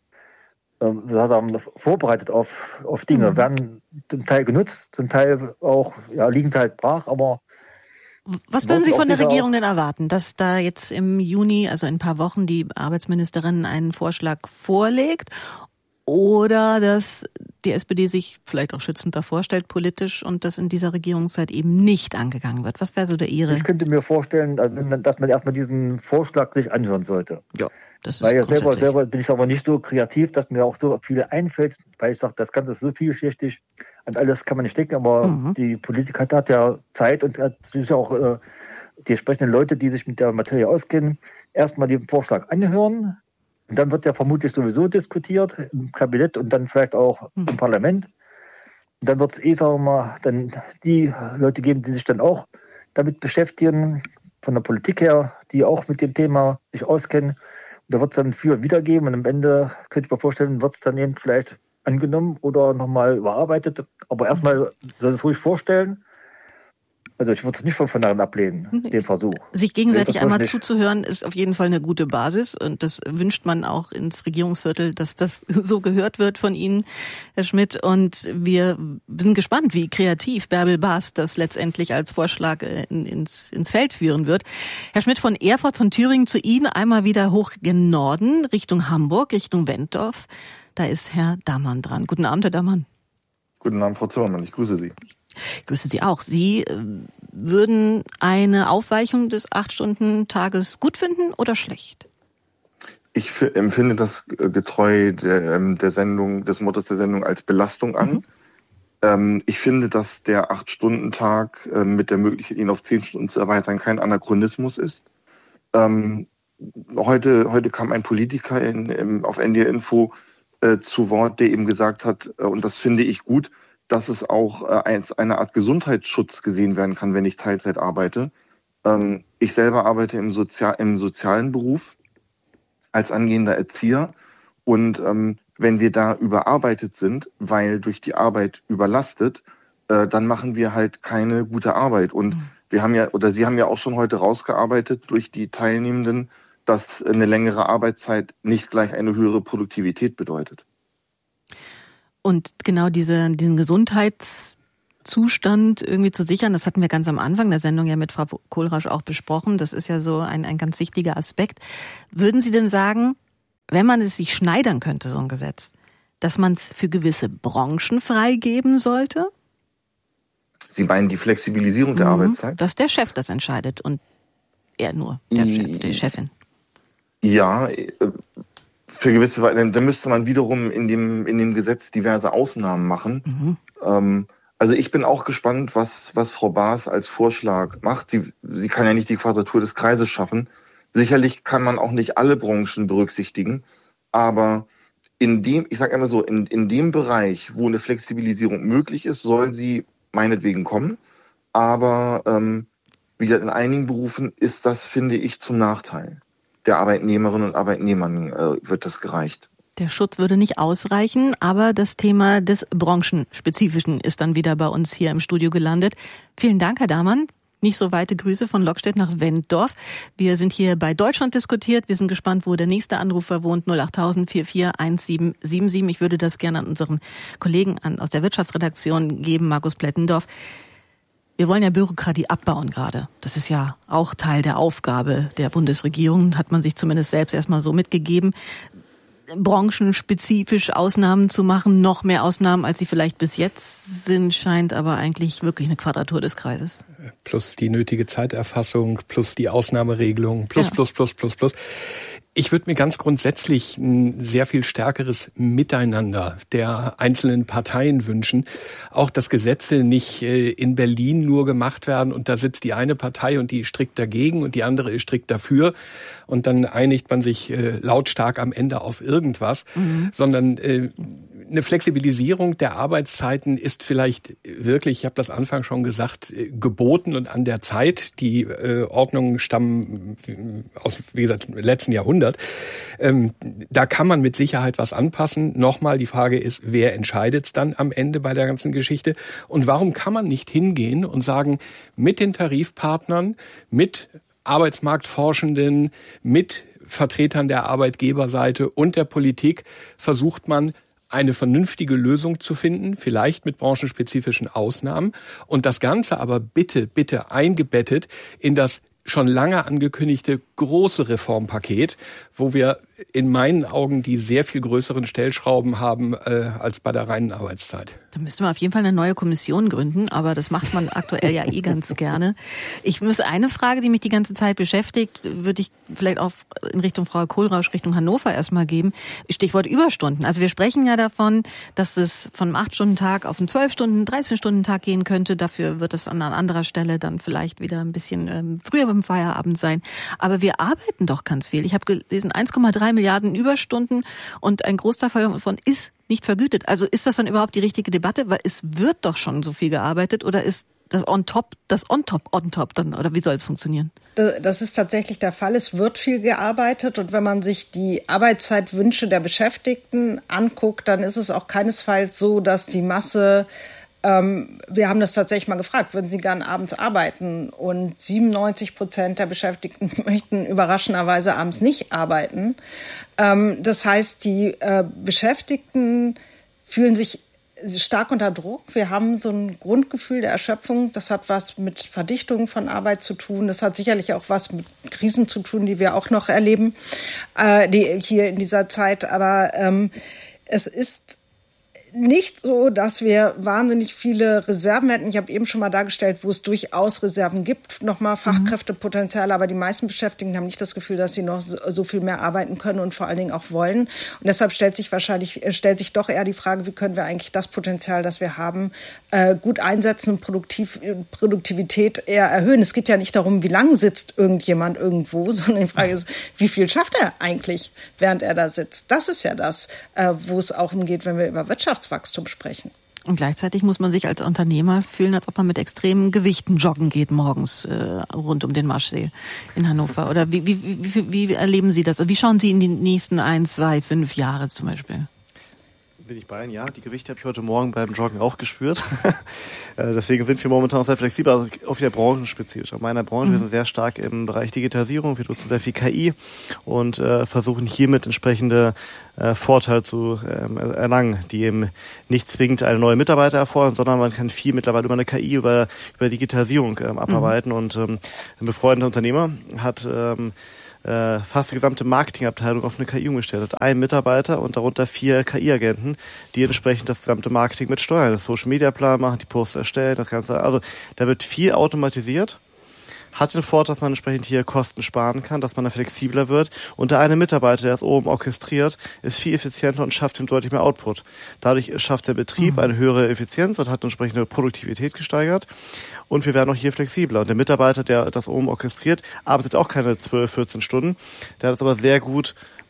vorbereitet auf Dinge, werden zum Teil genutzt, zum Teil auch liegen sie halt brach, aber was würden Sie von der Regierung denn erwarten, dass da jetzt im Juni, also in ein paar Wochen, die Arbeitsministerin einen Vorschlag vorlegt oder dass die SPD sich vielleicht auch schützend davor stellt politisch und das in dieser Regierungszeit eben nicht angegangen wird? Was wäre so der Ihre? Ich könnte mir vorstellen, dass man erstmal diesen Vorschlag sich anhören sollte. Ja, das ist weil selber bin ich aber nicht so kreativ, dass mir auch so viel einfällt, weil ich sage, das Ganze ist so vielschichtig. An alles kann man nicht denken, aber die Politik hat ja Zeit und hat natürlich auch die entsprechenden Leute, die sich mit der Materie auskennen, erstmal den Vorschlag anhören. Und dann wird ja vermutlich sowieso diskutiert im Kabinett und dann vielleicht auch im Parlament. Und dann wird es sagen wir mal, dann die Leute geben, die sich dann auch damit beschäftigen, von der Politik her, die auch mit dem Thema sich auskennen. Und da wird es dann für und wieder geben und am Ende, könnte ich mir vorstellen, wird es dann eben vielleicht angenommen oder nochmal überarbeitet. Aber erstmal soll es ruhig vorstellen. Also ich würde es nicht von vornherein ablehnen, den Versuch. Sich gegenseitig einmal zuzuhören, ist auf jeden Fall eine gute Basis. Und das wünscht man auch ins Regierungsviertel, dass das so gehört wird von Ihnen, Herr Schmidt. Und wir sind gespannt, wie kreativ Bärbel Baas das letztendlich als Vorschlag ins Feld führen wird. Herr Schmidt, von Erfurt, von Thüringen zu Ihnen einmal wieder hoch gen Norden, Richtung Hamburg, Richtung Wentorf. Da ist Herr Dammann dran. Guten Abend, Herr Dammann. Guten Abend, Frau Zimmermann. Ich grüße Sie. Ich grüße Sie auch. Sie würden eine Aufweichung des 8-Stunden-Tages gut finden oder schlecht? Ich empfinde das getreu der Sendung, des Mottos der Sendung als Belastung an. Ich finde, dass der 8-Stunden-Tag mit der Möglichkeit, ihn auf 10 Stunden zu erweitern, kein Anachronismus ist. Heute kam ein Politiker auf NDR Info zu Wort, der eben gesagt hat, und das finde ich gut, dass es auch als eine Art Gesundheitsschutz gesehen werden kann, wenn ich Teilzeit arbeite. Ich selber arbeite im sozialen Beruf als angehender Erzieher und wenn wir da überarbeitet sind, weil durch die Arbeit überlastet, dann machen wir halt keine gute Arbeit. Und Sie haben ja auch schon heute rausgearbeitet durch die Teilnehmenden, dass eine längere Arbeitszeit nicht gleich eine höhere Produktivität bedeutet. Und genau diesen Gesundheitszustand irgendwie zu sichern, das hatten wir ganz am Anfang der Sendung ja mit Frau Kohlrausch auch besprochen. Das ist ja so ein ganz wichtiger Aspekt. Würden Sie denn sagen, wenn man es sich schneidern könnte, so ein Gesetz, dass man es für gewisse Branchen freigeben sollte? Sie meinen die Flexibilisierung der Arbeitszeit? Dass der Chef das entscheidet und er nur, der Chef, die Chefin. Ja, für gewisse, da müsste man wiederum in dem Gesetz diverse Ausnahmen machen. Also ich bin auch gespannt, was Frau Baas als Vorschlag macht. Sie kann ja nicht die Quadratur des Kreises schaffen. Sicherlich kann man auch nicht alle Branchen berücksichtigen, aber in dem Bereich, wo eine Flexibilisierung möglich ist, soll sie meinetwegen kommen. Aber wie gesagt, in einigen Berufen ist das, finde ich, zum Nachteil der Arbeitnehmerinnen und Arbeitnehmern wird das gereicht. Der Schutz würde nicht ausreichen, aber das Thema des Branchenspezifischen ist dann wieder bei uns hier im Studio gelandet. Vielen Dank, Herr Damann. Nicht so weite Grüße von Lockstedt nach Wenddorf. Wir sind hier bei Deutschland diskutiert. Wir sind gespannt, wo der nächste Anrufer wohnt. 08000 441777. Ich würde das gerne an unseren Kollegen aus der Wirtschaftsredaktion geben, Markus Plettendorf. Wir wollen ja Bürokratie abbauen gerade. Das ist ja auch Teil der Aufgabe der Bundesregierung, hat man sich zumindest selbst erstmal so mitgegeben. Branchenspezifisch Ausnahmen zu machen, noch mehr Ausnahmen, als sie vielleicht bis jetzt sind, scheint aber eigentlich wirklich eine Quadratur des Kreises. Plus die nötige Zeiterfassung, plus die Ausnahmeregelung, plus. Ich würde mir ganz grundsätzlich ein sehr viel stärkeres Miteinander der einzelnen Parteien wünschen. Auch, dass Gesetze nicht in Berlin nur gemacht werden und da sitzt die eine Partei und die ist strikt dagegen und die andere ist strikt dafür und dann einigt man sich lautstark am Ende auf irgendwas, sondern eine Flexibilisierung der Arbeitszeiten ist vielleicht wirklich, ich habe das Anfang schon gesagt, geboten und an der Zeit. Die Ordnungen stammen aus, wie gesagt, letzten Jahrhundert. Da kann man mit Sicherheit was anpassen. Nochmal, die Frage ist, wer entscheidet es dann am Ende bei der ganzen Geschichte? Und warum kann man nicht hingehen und sagen, mit den Tarifpartnern, mit Arbeitsmarktforschenden, mit Vertretern der Arbeitgeberseite und der Politik versucht man, eine vernünftige Lösung zu finden, vielleicht mit branchenspezifischen Ausnahmen und das Ganze aber bitte eingebettet in das schon lange angekündigte große Reformpaket, wo wir in meinen Augen die sehr viel größeren Stellschrauben haben als bei der reinen Arbeitszeit. Da müsste man auf jeden Fall eine neue Kommission gründen, aber das macht man aktuell ja ganz gerne. Ich muss eine Frage, die mich die ganze Zeit beschäftigt, würde ich vielleicht auch in Richtung Frau Kohlrausch, Richtung Hannover erstmal geben. Stichwort Überstunden. Also wir sprechen ja davon, dass es von einem 8-Stunden-Tag auf einen 12-Stunden-, 13-Stunden-Tag gehen könnte. Dafür wird es an anderer Stelle dann vielleicht wieder ein bisschen früher beim Feierabend sein. Aber wir arbeiten doch ganz viel. Ich habe gelesen, 1,3 Milliarden Überstunden und ein Großteil davon ist nicht vergütet. Also ist das dann überhaupt die richtige Debatte? Weil es wird doch schon so viel gearbeitet oder ist das on top dann, oder wie soll es funktionieren? Das ist tatsächlich der Fall. Es wird viel gearbeitet und wenn man sich die Arbeitszeitwünsche der Beschäftigten anguckt, dann ist es auch keinesfalls so, dass die Masse wir haben das tatsächlich mal gefragt, würden Sie gern abends arbeiten? Und 97% der Beschäftigten möchten überraschenderweise abends nicht arbeiten. Das heißt, die Beschäftigten fühlen sich stark unter Druck. Wir haben so ein Grundgefühl der Erschöpfung. Das hat was mit Verdichtung von Arbeit zu tun. Das hat sicherlich auch was mit Krisen zu tun, die wir auch noch erleben, die hier in dieser Zeit. Aber es ist nicht so, dass wir wahnsinnig viele Reserven hätten. Ich habe eben schon mal dargestellt, wo es durchaus Reserven gibt, nochmal Fachkräftepotenzial, aber die meisten Beschäftigten haben nicht das Gefühl, dass sie noch so viel mehr arbeiten können und vor allen Dingen auch wollen. Und deshalb stellt sich doch eher die Frage, wie können wir eigentlich das Potenzial, das wir haben, gut einsetzen und Produktivität eher erhöhen. Es geht ja nicht darum, wie lange sitzt irgendjemand irgendwo, sondern die Frage ist, wie viel schafft er eigentlich, während er da sitzt. Das ist ja das, wo es auch umgeht, wenn wir über Wirtschaftswachstum sprechen. Und gleichzeitig muss man sich als Unternehmer fühlen, als ob man mit extremen Gewichten joggen geht morgens rund um den Marschsee in Hannover. Oder wie erleben Sie das? Wie schauen Sie in die nächsten 1, 2, 5 Jahre zum Beispiel? Bin ich bei Ihnen, ja. Die Gewichte habe ich heute Morgen beim Joggen auch gespürt. Deswegen sind wir momentan sehr flexibel, also auch wieder branchenspezifisch. In meiner Branche, wir sind sehr stark im Bereich Digitalisierung, wir nutzen sehr viel KI und versuchen hiermit entsprechende Vorteile zu erlangen, die eben nicht zwingend eine neue Mitarbeiter erfordern, sondern man kann viel mittlerweile über eine KI, über Digitalisierung abarbeiten. Und ein befreundeter Unternehmer hat fast die gesamte Marketingabteilung auf eine KI umgestellt hat. Ein Mitarbeiter und darunter 4 KI-Agenten, die entsprechend das gesamte Marketing mit steuern, das Social-Media-Plan machen, die Posts erstellen, das Ganze. Also da wird viel automatisiert. Hat den Vorteil, dass man entsprechend hier Kosten sparen kann, dass man da flexibler wird. Und der eine Mitarbeiter, der es oben orchestriert, ist viel effizienter und schafft ihm deutlich mehr Output. Dadurch schafft der Betrieb eine höhere Effizienz und hat entsprechende Produktivität gesteigert. Und wir werden auch hier flexibler. Und der Mitarbeiter, der das oben orchestriert, arbeitet auch keine 12, 14 Stunden. Der hat es aber sehr gut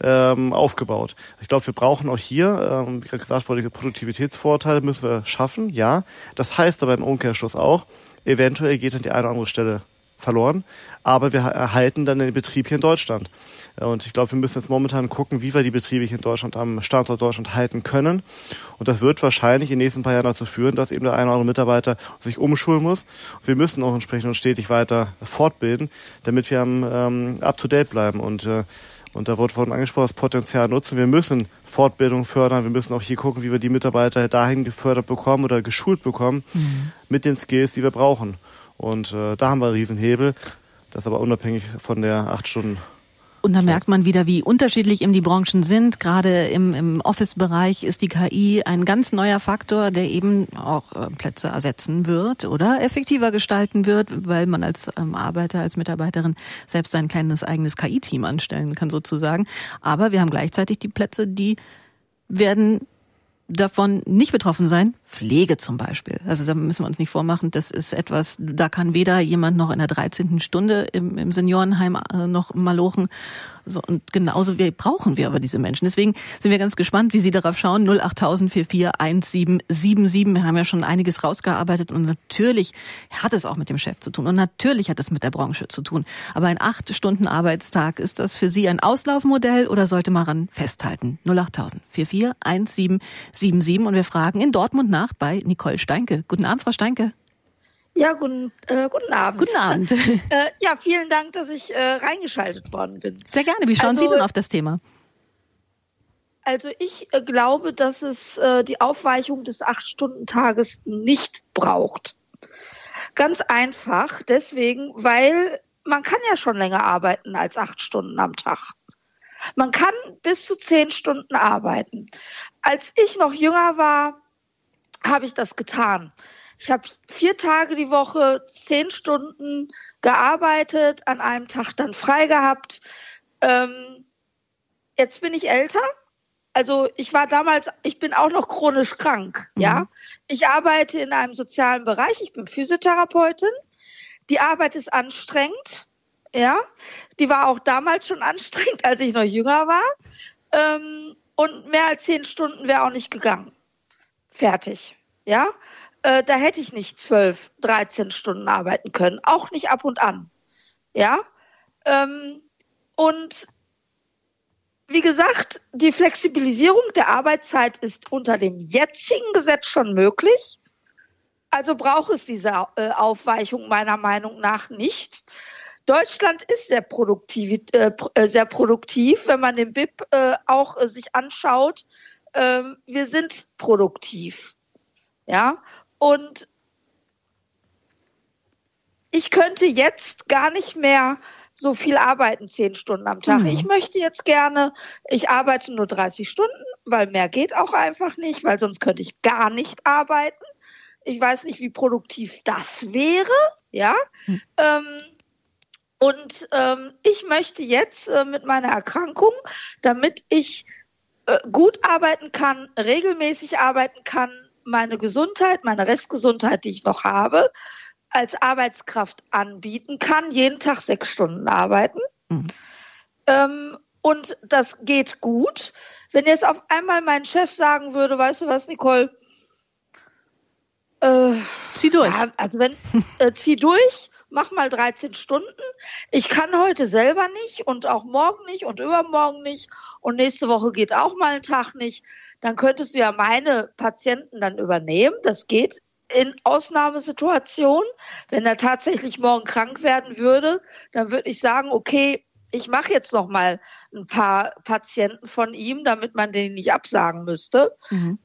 aufgebaut. Ich glaube, wir brauchen auch hier, wie gerade gesagt wurde, Produktivitätsvorteile müssen wir schaffen, ja. Das heißt aber im Umkehrschluss auch, eventuell geht dann die eine oder andere Stelle verloren, aber wir erhalten dann den Betrieb hier in Deutschland. Und ich glaube, wir müssen jetzt momentan gucken, wie wir die Betriebe hier in Deutschland am Standort Deutschland halten können. Und das wird wahrscheinlich in den nächsten paar Jahren dazu führen, dass eben der eine oder andere Mitarbeiter sich umschulen muss. Und wir müssen auch entsprechend uns stetig weiter fortbilden, damit wir up-to-date bleiben. Und da wurde vorhin angesprochen, das Potenzial nutzen. Wir müssen Fortbildung fördern. Wir müssen auch hier gucken, wie wir die Mitarbeiter dahin gefördert bekommen oder geschult bekommen mit den Skills, die wir brauchen. Und da haben wir einen Riesenhebel, das aber unabhängig von der 8 Stunden. Und da merkt man wieder, wie unterschiedlich eben die Branchen sind. Gerade im Office-Bereich ist die KI ein ganz neuer Faktor, der eben auch Plätze ersetzen wird oder effektiver gestalten wird, weil man als Arbeiter, als Mitarbeiterin selbst sein kleines eigenes KI-Team anstellen kann sozusagen. Aber wir haben gleichzeitig die Plätze, die werden davon nicht betroffen sein. Pflege zum Beispiel. Also da müssen wir uns nicht vormachen, das ist etwas, da kann weder jemand noch in der 13. Stunde im Seniorenheim noch malochen. So, und genauso brauchen wir aber diese Menschen. Deswegen sind wir ganz gespannt, wie Sie darauf schauen. 08000 44 1777. Wir haben ja schon einiges rausgearbeitet und natürlich hat es auch mit dem Chef zu tun und natürlich hat es mit der Branche zu tun. Aber ein 8-Stunden-Arbeitstag, ist das für Sie ein Auslaufmodell oder sollte man daran festhalten? 08000 44 1777 und wir fragen in Dortmund nach bei Nicole Steinke. Guten Abend, Frau Steinke. Ja, guten Abend. Guten Abend. Ja, vielen Dank, dass ich reingeschaltet worden bin. Sehr gerne. Wie schauen Sie denn auf das Thema? Also ich glaube, dass es die Aufweichung des 8-Stunden-Tages nicht braucht. Ganz einfach deswegen, weil man kann ja schon länger arbeiten als 8 Stunden am Tag. Man kann bis zu 10 Stunden arbeiten. Als ich noch jünger war, habe ich das getan. Ich habe 4 Tage die Woche 10 Stunden gearbeitet, an einem Tag dann frei gehabt. Jetzt bin ich älter. Also ich bin auch noch chronisch krank. Ja, ich arbeite in einem sozialen Bereich. Ich bin Physiotherapeutin. Die Arbeit ist anstrengend. Ja, die war auch damals schon anstrengend, als ich noch jünger war. Und mehr als 10 Stunden wäre auch nicht gegangen. Fertig. Ja. Da hätte ich nicht 12, 13 Stunden arbeiten können. Auch nicht ab und an. Ja? Und wie gesagt, die Flexibilisierung der Arbeitszeit ist unter dem jetzigen Gesetz schon möglich. Also braucht es diese Aufweichung meiner Meinung nach nicht. Deutschland ist sehr produktiv, wenn man den BIP auch sich anschaut. Wir sind produktiv. Ja? Und ich könnte jetzt gar nicht mehr so viel arbeiten, 10 Stunden am Tag. Ich möchte jetzt gerne, ich arbeite nur 30 Stunden, weil mehr geht auch einfach nicht, weil sonst könnte ich gar nicht arbeiten. Ich weiß nicht, wie produktiv das wäre, ja. Ich möchte jetzt mit meiner Erkrankung, damit ich gut arbeiten kann, regelmäßig arbeiten kann, meine Gesundheit, meine Restgesundheit, die ich noch habe, als Arbeitskraft anbieten kann, jeden Tag 6 Stunden arbeiten. Und das geht gut. Wenn jetzt auf einmal mein Chef sagen würde, weißt du was, Nicole, Zieh durch. Ja, also zieh durch, mach mal 13 Stunden. Ich kann heute selber nicht und auch morgen nicht und übermorgen nicht und nächste Woche geht auch mal ein Tag nicht. Dann könntest du ja meine Patienten dann übernehmen. Das geht in Ausnahmesituationen. Wenn er tatsächlich morgen krank werden würde, dann würde ich sagen, okay, ich mache jetzt noch mal ein paar Patienten von ihm, damit man den nicht absagen müsste.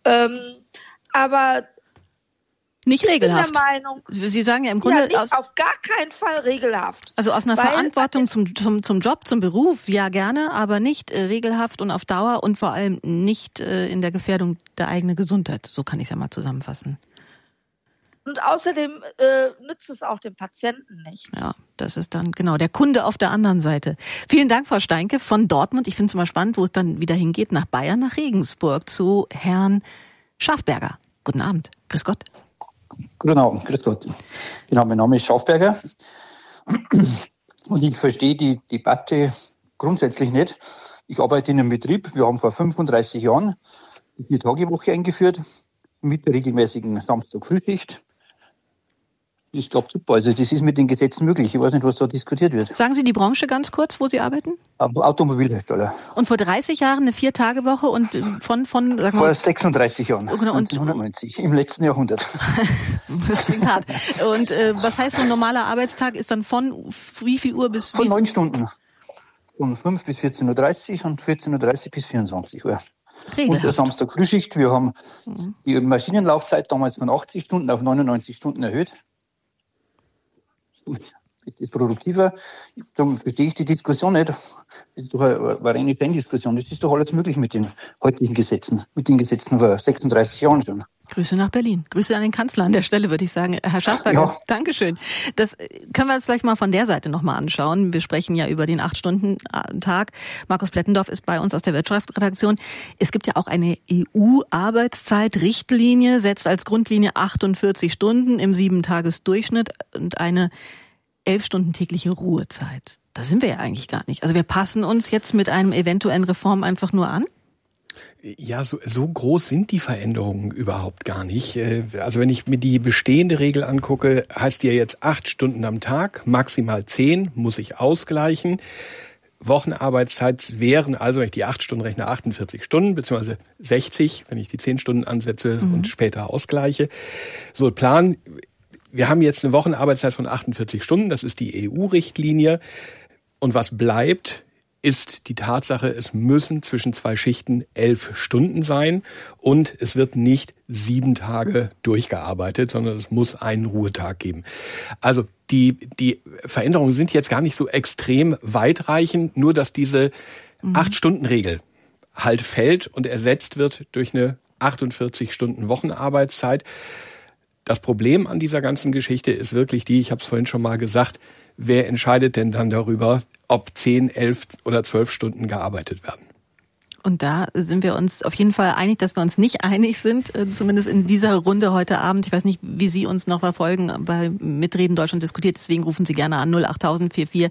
Aber nicht regelhaft. Ich bin der Meinung, Sie sagen ja im Grunde nicht, auf gar keinen Fall regelhaft. Also aus einer Verantwortung zum Job, zum Beruf, ja gerne, aber nicht regelhaft und auf Dauer und vor allem nicht in der Gefährdung der eigenen Gesundheit. So kann ich es ja mal zusammenfassen. Und außerdem nützt es auch dem Patienten nichts. Ja, das ist dann genau der Kunde auf der anderen Seite. Vielen Dank, Frau Steinke von Dortmund. Ich finde es immer spannend, wo es dann wieder hingeht, nach Bayern, nach Regensburg, zu Herrn Schafberger. Guten Abend. Grüß Gott. Guten Abend, grüß Gott. Genau, mein Name ist Schafberger und ich verstehe die Debatte grundsätzlich nicht. Ich arbeite in einem Betrieb, wir haben vor 35 Jahren die 4-Tage-Woche eingeführt mit der regelmäßigen Samstag-Frühschicht. Ich glaube super, also das ist mit den Gesetzen möglich. Ich weiß nicht, was da diskutiert wird. Sagen Sie die Branche ganz kurz, wo Sie arbeiten? Automobilhersteller. Und vor 30 Jahren eine 4-Tage-Woche und von vor 36 Jahren, und 1990, im letzten Jahrhundert. Das klingt hart. Und was heißt so ein normaler Arbeitstag ist dann von wie viel Uhr bis von 9 Stunden. Von 5 bis 14.30 Uhr und 14.30 Uhr bis 24 Uhr. Regelhaft. Und der Samstag Frühschicht. Wir haben die Maschinenlaufzeit damals von 80 Stunden auf 99 Stunden erhöht. Das ist produktiver. Darum verstehe ich die Diskussion nicht. Das ist doch eine reine Fan-Diskussion. Das ist doch alles möglich mit den heutigen Gesetzen. Mit den Gesetzen vor 36 Jahren schon. Grüße nach Berlin. Grüße an den Kanzler an der Stelle, würde ich sagen. Herr Schafberger, ja. Dankeschön. Das können wir uns gleich mal von der Seite nochmal anschauen. Wir sprechen ja über den 8-Stunden-Tag. Markus Plettendorf ist bei uns aus der Wirtschaftsredaktion. Es gibt ja auch eine EU-Arbeitszeitrichtlinie, setzt als Grundlinie 48 Stunden im 7-Tages-Durchschnitt und eine 11 Stunden tägliche Ruhezeit. Da sind wir ja eigentlich gar nicht. Also wir passen uns jetzt mit einem eventuellen Reform einfach nur an? Ja, so groß sind die Veränderungen überhaupt gar nicht. Also wenn ich mir die bestehende Regel angucke, heißt die ja jetzt 8 Stunden am Tag, maximal 10, muss ich ausgleichen. Wochenarbeitszeit wären also, wenn ich die 8 Stunden rechne, 48 Stunden, beziehungsweise 60, wenn ich die 10 Stunden ansetze und später ausgleiche. So, Plan, wir haben jetzt eine Wochenarbeitszeit von 48 Stunden, das ist die EU-Richtlinie. Und was bleibt, ist die Tatsache, es müssen zwischen 2 Schichten 11 Stunden sein und es wird nicht 7 Tage durchgearbeitet, sondern es muss einen Ruhetag geben. Also die Veränderungen sind jetzt gar nicht so extrem weitreichend, nur dass diese 8-Stunden-Regel halt fällt und ersetzt wird durch eine 48 Stunden Wochenarbeitszeit. Das Problem an dieser ganzen Geschichte ist wirklich ich habe es vorhin schon mal gesagt, wer entscheidet denn dann darüber, ob 10, 11 oder 12 Stunden gearbeitet werden? Und da sind wir uns auf jeden Fall einig, dass wir uns nicht einig sind, zumindest in dieser Runde heute Abend. Ich weiß nicht, wie Sie uns noch verfolgen bei Mitreden Deutschland diskutiert. Deswegen rufen Sie gerne an 08000 44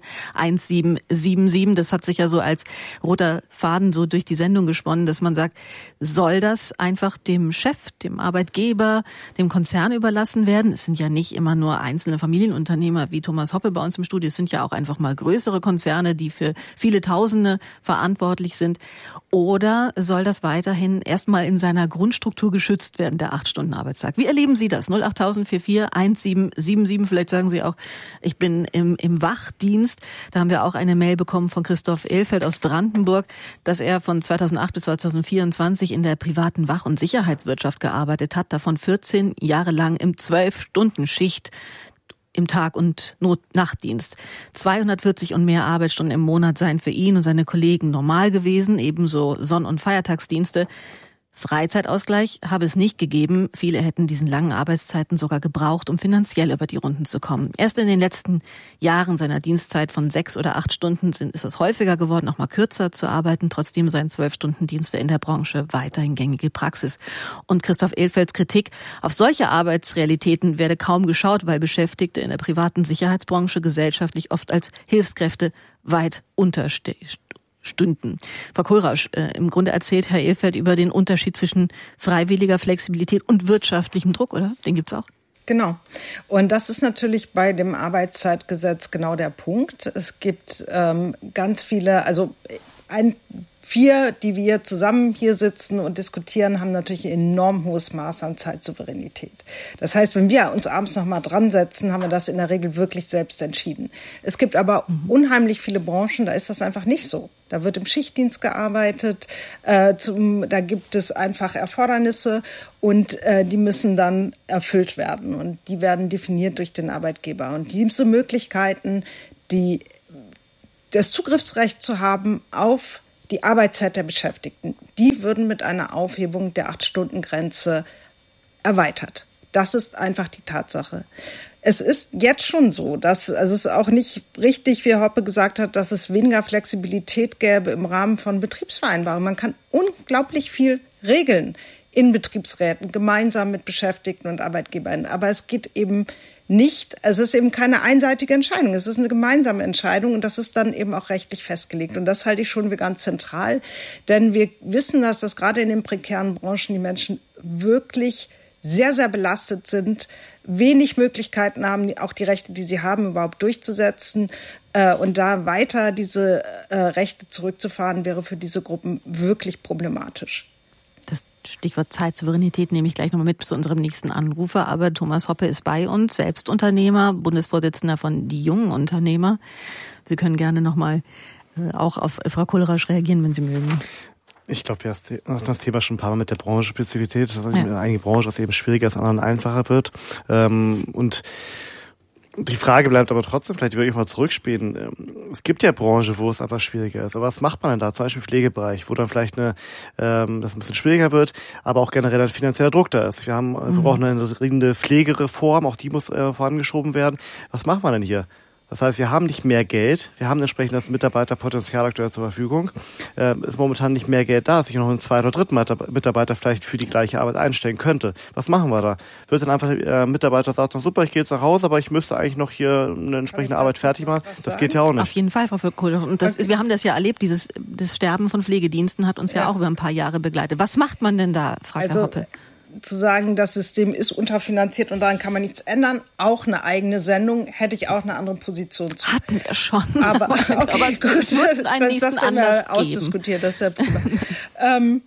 1777. Das hat sich ja so als roter Faden so durch die Sendung gesponnen, dass man sagt, soll das einfach dem Chef, dem Arbeitgeber, dem Konzern überlassen werden? Es sind ja nicht immer nur einzelne Familienunternehmer wie Thomas Hoppe bei uns im Studio. Es sind ja auch einfach mal größere Konzerne, die für viele Tausende verantwortlich sind. Oder soll das weiterhin erstmal in seiner Grundstruktur geschützt werden, der 8-Stunden-Arbeitstag? Wie erleben Sie das? 08000 44 1777. Vielleicht sagen Sie auch, ich bin im Wachdienst. Da haben wir auch eine Mail bekommen von Christoph Ehlfeld aus Brandenburg, dass er von 2008 bis 2024 in der privaten Wach- und Sicherheitswirtschaft gearbeitet hat, davon 14 Jahre lang im 12-Stunden-Schicht im Tag- und Nachtdienst. 240 und mehr Arbeitsstunden im Monat seien für ihn und seine Kollegen normal gewesen, ebenso Sonn- und Feiertagsdienste. Freizeitausgleich habe es nicht gegeben. Viele hätten diesen langen Arbeitszeiten sogar gebraucht, um finanziell über die Runden zu kommen. Erst in den letzten Jahren seiner Dienstzeit von 6 oder 8 Stunden ist es häufiger geworden, auch mal kürzer zu arbeiten. Trotzdem seien 12-Stunden-Dienste in der Branche weiterhin gängige Praxis. Und Christoph Ehlfelds Kritik: Auf solche Arbeitsrealitäten werde kaum geschaut, weil Beschäftigte in der privaten Sicherheitsbranche gesellschaftlich oft als Hilfskräfte weit Stünden. Frau Kohlrausch, im Grunde erzählt Herr Ehlfeld über den Unterschied zwischen freiwilliger Flexibilität und wirtschaftlichem Druck, oder? Den gibt's auch. Genau. Und das ist natürlich bei dem Arbeitszeitgesetz genau der Punkt. Es gibt ganz viele, also 4, die wir zusammen hier sitzen und diskutieren, haben natürlich ein enorm hohes Maß an Zeitsouveränität. Das heißt, wenn wir uns abends noch mal dran setzen, haben wir das in der Regel wirklich selbst entschieden. Es gibt aber unheimlich viele Branchen, da ist das einfach nicht so. Da wird im Schichtdienst gearbeitet, da gibt es einfach Erfordernisse und die müssen dann erfüllt werden. Und die werden definiert durch den Arbeitgeber. Und diese Möglichkeiten, das Zugriffsrecht zu haben auf die Arbeitszeit der Beschäftigten, die würden mit einer Aufhebung der 8-Stunden-Grenze erweitert. Das ist einfach die Tatsache. Es ist jetzt schon so, dass es ist auch nicht richtig, wie Herr Hoppe gesagt hat, dass es weniger Flexibilität gäbe im Rahmen von Betriebsvereinbarungen. Man kann unglaublich viel regeln in Betriebsräten, gemeinsam mit Beschäftigten und Arbeitgebern. Aber es geht eben nicht, es ist eben keine einseitige Entscheidung, es ist eine gemeinsame Entscheidung und das ist dann eben auch rechtlich festgelegt. Und das halte ich schon für ganz zentral, denn wir wissen, dass das gerade in den prekären Branchen die Menschen wirklich sehr, sehr belastet sind, wenig Möglichkeiten haben, auch die Rechte, die sie haben, überhaupt durchzusetzen. Und da weiter diese Rechte zurückzufahren, wäre für diese Gruppen wirklich problematisch. Das Stichwort Zeitsouveränität nehme ich gleich nochmal mit zu unserem nächsten Anrufer. Aber Thomas Hoppe ist bei uns, selbst Unternehmer, Bundesvorsitzender von Die Jungen Unternehmer. Sie können gerne nochmal auch auf Frau Kohlrausch reagieren, wenn Sie mögen. Ich glaube, wir haben das Thema schon ein paar Mal mit der Branchenspezifität, dass in einigen Branchen es eben schwieriger ist, in anderen einfacher wird. Und die Frage bleibt aber trotzdem, vielleicht würde ich mal zurückspielen. Es gibt ja Branchen, wo es einfach schwieriger ist. Aber was macht man denn da? Zum Beispiel im Pflegebereich, wo dann vielleicht das ein bisschen schwieriger wird, aber auch generell ein finanzieller Druck da ist. Wir brauchen eine dringende Pflegereform, auch die muss vorangeschoben werden. Was macht man denn hier? Das heißt, wir haben nicht mehr Geld, wir haben entsprechend das Mitarbeiterpotenzial aktuell zur Verfügung. Ist momentan nicht mehr Geld da, dass ich noch einen 2. oder 3. Mitarbeiter vielleicht für die gleiche Arbeit einstellen könnte. Was machen wir da? Wird dann einfach der Mitarbeiter sagen, super, ich gehe jetzt nach Hause, aber ich müsste eigentlich noch hier eine entsprechende Arbeit fertig machen. Das geht ja auch nicht. Auf jeden Fall, Frau Kohlrausch. Und wir haben das ja erlebt, das Sterben von Pflegediensten hat uns ja auch über ein paar Jahre begleitet. Was macht man denn da, fragt Herr Hoppe? Zu sagen, das System ist unterfinanziert und daran kann man nichts ändern, auch eine eigene Sendung, hätte ich auch eine andere Position zu. Hatten wir schon. Aber gut, das haben wir ausdiskutiert, das ist der Problem.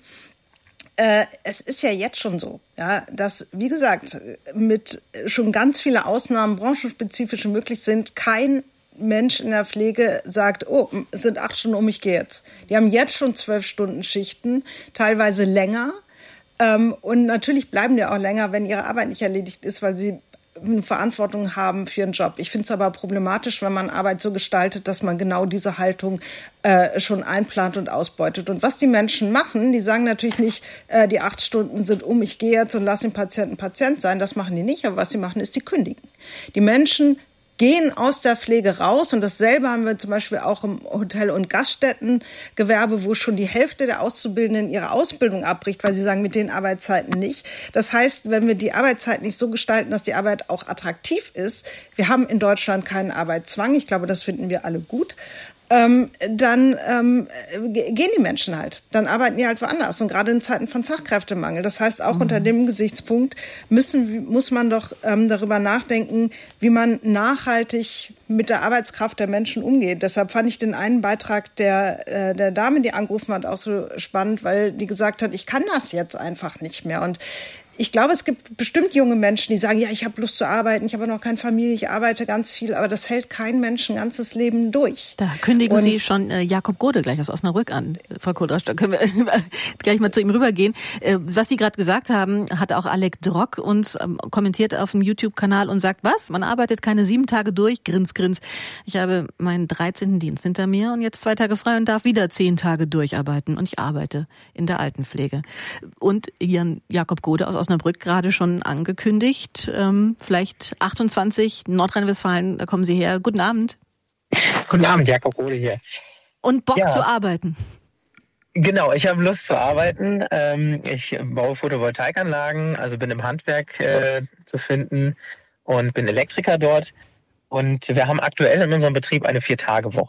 Es ist ja jetzt schon so, ja, dass, wie gesagt, mit schon ganz viele Ausnahmen branchenspezifisch möglich sind, kein Mensch in der Pflege sagt, oh, es sind 8 Stunden ich gehe jetzt. Die haben jetzt schon 12-Stunden-Schichten, teilweise länger. Und natürlich bleiben die auch länger, wenn ihre Arbeit nicht erledigt ist, weil sie eine Verantwortung haben für ihren Job. Ich finde es aber problematisch, wenn man Arbeit so gestaltet, dass man genau diese Haltung schon einplant und ausbeutet. Und was die Menschen machen, die sagen natürlich nicht, die 8 Stunden sind ich gehe jetzt und lass den Patienten Patient sein. Das machen die nicht, aber was sie machen, ist, die kündigen. Die Menschen gehen aus der Pflege raus und dasselbe haben wir zum Beispiel auch im Hotel- und Gaststättengewerbe, wo schon die Hälfte der Auszubildenden ihre Ausbildung abbricht, weil sie sagen, mit den Arbeitszeiten nicht. Das heißt, wenn wir die Arbeitszeit nicht so gestalten, dass die Arbeit auch attraktiv ist, wir haben in Deutschland keinen Arbeitszwang, ich glaube, das finden wir alle gut, dann gehen die Menschen halt. Dann arbeiten die halt woanders. Und gerade in Zeiten von Fachkräftemangel. Das heißt, auch unter dem Gesichtspunkt muss man doch darüber nachdenken, wie man nachhaltig mit der Arbeitskraft der Menschen umgeht. Deshalb fand ich den einen Beitrag der Dame, die angerufen hat, auch so spannend, weil die gesagt hat, ich kann das jetzt einfach nicht mehr. Und ich glaube, es gibt bestimmt junge Menschen, die sagen, ja, ich habe Lust zu arbeiten, ich habe noch keine Familie, ich arbeite ganz viel, aber das hält kein Mensch ein ganzes Leben durch. Da kündigen Sie schon Jakob Gode gleich aus Osnabrück an, Frau Kohlrausch, da können wir gleich mal zu ihm rübergehen. Was Sie gerade gesagt haben, hat auch Alec Drock uns kommentiert auf dem YouTube-Kanal und sagt, was? Man arbeitet keine 7 Tage durch, grins, grins. Ich habe meinen 13. Dienst hinter mir und jetzt 2 Tage frei und darf wieder 10 Tage durcharbeiten und ich arbeite in der Altenpflege. Und Jakob Gode aus Osnabrück gerade schon angekündigt. Vielleicht 28, Nordrhein-Westfalen, da kommen Sie her. Guten Abend. Guten Abend, Jakob Gode hier. Und Bock zu arbeiten. Genau, ich habe Lust zu arbeiten. Ich baue Photovoltaikanlagen, also bin im Handwerk zu finden und bin Elektriker dort. Und wir haben aktuell in unserem Betrieb eine 4-Tage-Woche.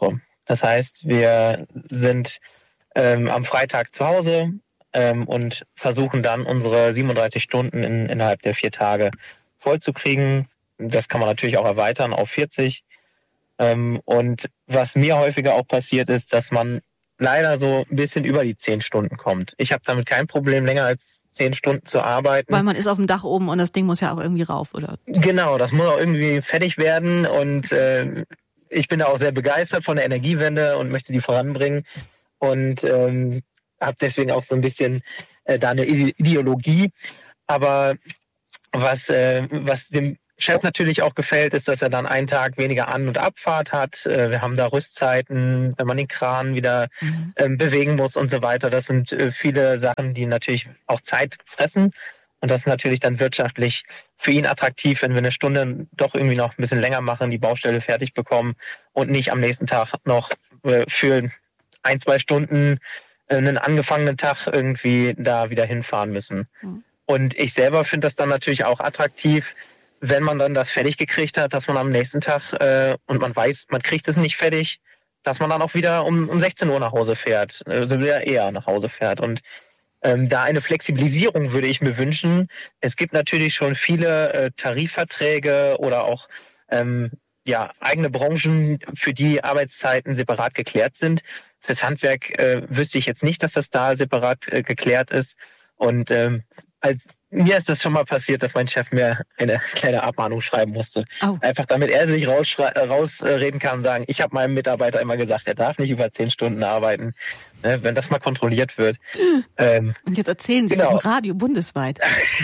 Das heißt, wir sind am Freitag zu Hause und versuchen dann unsere 37 Stunden innerhalb der 4 Tage vollzukriegen. Das kann man natürlich auch erweitern auf 40. Und was mir häufiger auch passiert ist, dass man leider so ein bisschen über die 10 Stunden kommt. Ich habe damit kein Problem, länger als 10 Stunden zu arbeiten. Weil man ist auf dem Dach oben und das Ding muss ja auch irgendwie rauf, oder? Genau, das muss auch irgendwie fertig werden und ich bin da auch sehr begeistert von der Energiewende und möchte die voranbringen und habe deswegen auch so ein bisschen da eine Ideologie. Aber was dem Chef natürlich auch gefällt, ist, dass er dann einen Tag weniger An- und Abfahrt hat. Wir haben da Rüstzeiten, wenn man den Kran wieder bewegen muss und so weiter. Das sind viele Sachen, die natürlich auch Zeit fressen. Und das ist natürlich dann wirtschaftlich für ihn attraktiv, wenn wir eine Stunde doch irgendwie noch ein bisschen länger machen, die Baustelle fertig bekommen und nicht am nächsten Tag noch für 1-2 Stunden einen angefangenen Tag irgendwie da wieder hinfahren müssen. Mhm. Und ich selber finde das dann natürlich auch attraktiv, wenn man dann das fertig gekriegt hat, dass man am nächsten Tag und man weiß, man kriegt es nicht fertig, dass man dann auch wieder um 16 Uhr nach Hause fährt, also wieder eher nach Hause fährt. Und da eine Flexibilisierung würde ich mir wünschen. Es gibt natürlich schon viele Tarifverträge oder auch eigene Branchen, für die Arbeitszeiten separat geklärt sind. Fürs Handwerk wüsste ich jetzt nicht, dass das da separat geklärt ist. Und mir ist das schon mal passiert, dass mein Chef mir eine kleine Abmahnung schreiben musste. Oh. Einfach damit er sich rausreden kann und sagen, ich habe meinem Mitarbeiter immer gesagt, er darf nicht über 10 Stunden arbeiten, ne, wenn das mal kontrolliert wird. Und jetzt erzählen Sie es im Radio bundesweit.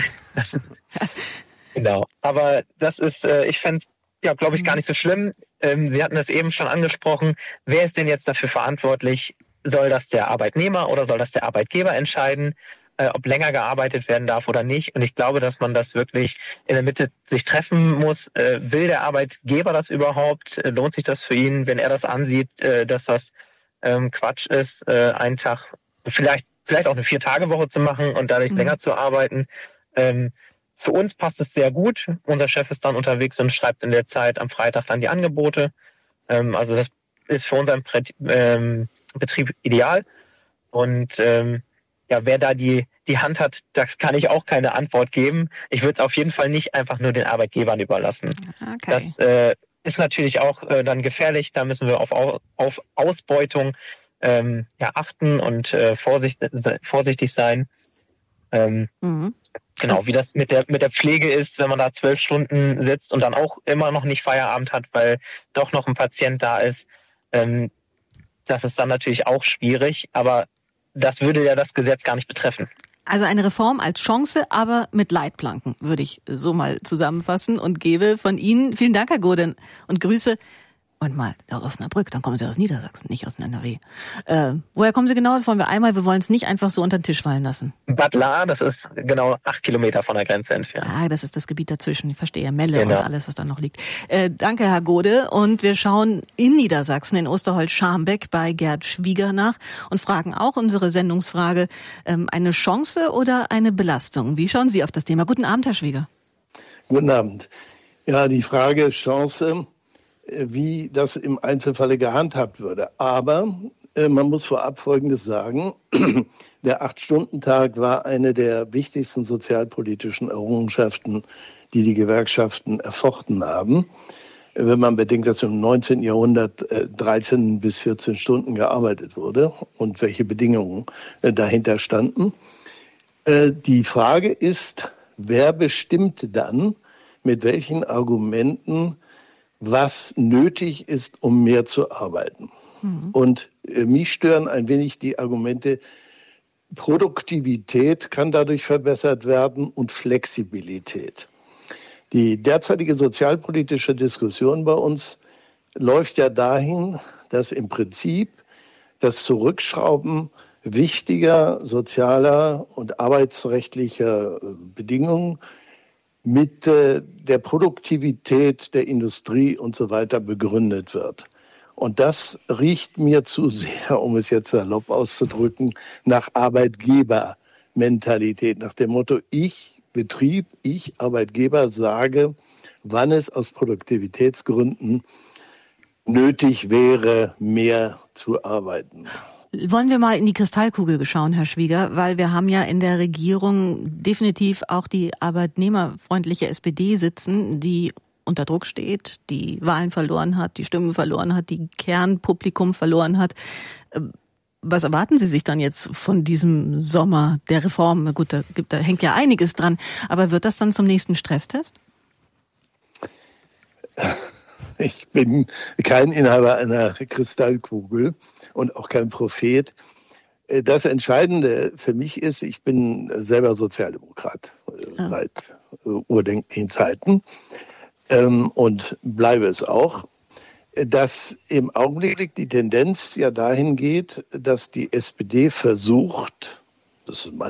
Genau, aber das ist, ich fände es, glaube ich, gar nicht so schlimm. Sie hatten das eben schon angesprochen. Wer ist denn jetzt dafür verantwortlich? Soll das der Arbeitnehmer oder soll das der Arbeitgeber entscheiden? Ob länger gearbeitet werden darf oder nicht. Und ich glaube, dass man das wirklich in der Mitte sich treffen muss. Will der Arbeitgeber das überhaupt? Lohnt sich das für ihn, wenn er das ansieht, dass das Quatsch ist, einen Tag, vielleicht auch eine 4-Tage-Woche zu machen und dadurch länger zu arbeiten? Für uns passt es sehr gut. Unser Chef ist dann unterwegs und schreibt in der Zeit am Freitag dann die Angebote. Also das ist für unseren Betrieb ideal. Und wer da die Hand hat, das kann ich auch keine Antwort geben. Ich würde es auf jeden Fall nicht einfach nur den Arbeitgebern überlassen. Okay. Das ist natürlich auch dann gefährlich. Da müssen wir auf Ausbeutung achten und vorsichtig sein. Genau, wie das mit der Pflege ist, wenn man da 12 Stunden sitzt und dann auch immer noch nicht Feierabend hat, weil doch noch ein Patient da ist. Das ist dann natürlich auch schwierig, aber das würde ja das Gesetz gar nicht betreffen. Also eine Reform als Chance, aber mit Leitplanken, würde ich so mal zusammenfassen und gebe von Ihnen vielen Dank, Herr Gode, und Grüße. Und mal aus Osnabrück, dann kommen Sie aus Niedersachsen, nicht aus NRW. Woher kommen Sie genau? Das wollen wir einmal. Wir wollen es nicht einfach so unter den Tisch fallen lassen. Bad Lahr, das ist genau 8 Kilometer von der Grenze entfernt. Ah, das ist das Gebiet dazwischen. Ich verstehe. Melle und alles, was da noch liegt. Danke, Herr Gode. Und wir schauen in Niedersachsen, in Osterholz-Scharmbeck bei Gerd Schwieger nach und fragen auch unsere Sendungsfrage, eine Chance oder eine Belastung? Wie schauen Sie auf das Thema? Guten Abend, Herr Schwieger. Guten Abend. Ja, die Frage Chance, wie das im Einzelfalle gehandhabt würde. Aber man muss vorab Folgendes sagen. Der 8-Stunden-Tag war eine der wichtigsten sozialpolitischen Errungenschaften, die die Gewerkschaften erfochten haben. Wenn man bedenkt, dass im 19. Jahrhundert 13 bis 14 Stunden gearbeitet wurde und welche Bedingungen dahinter standen. Die Frage ist, wer bestimmt dann, mit welchen Argumenten was nötig ist, um mehr zu arbeiten. Und mich stören ein wenig die Argumente, Produktivität kann dadurch verbessert werden und Flexibilität. Die derzeitige sozialpolitische Diskussion bei uns läuft ja dahin, dass im Prinzip das Zurückschrauben wichtiger sozialer und arbeitsrechtlicher Bedingungen mit der Produktivität der Industrie und so weiter begründet wird. Und das riecht mir zu sehr, um es jetzt salopp auszudrücken, nach Arbeitgebermentalität, nach dem Motto, ich Betrieb, ich Arbeitgeber sage, wann es aus Produktivitätsgründen nötig wäre, mehr zu arbeiten. Wollen wir mal in die Kristallkugel schauen, Herr Schwieger, weil wir haben ja in der Regierung definitiv auch die arbeitnehmerfreundliche SPD sitzen, die unter Druck steht, die Wahlen verloren hat, die Stimmen verloren hat, die Kernpublikum verloren hat. Was erwarten Sie sich dann jetzt von diesem Sommer der Reform? Gut, da hängt ja einiges dran, aber wird das dann zum nächsten Stresstest? Ich bin kein Inhaber einer Kristallkugel und auch kein Prophet. Das Entscheidende für mich ist, ich bin selber Sozialdemokrat seit urdenklichen Zeiten und bleibe es auch, dass im Augenblick die Tendenz ja dahin geht, dass die SPD versucht, das ist meine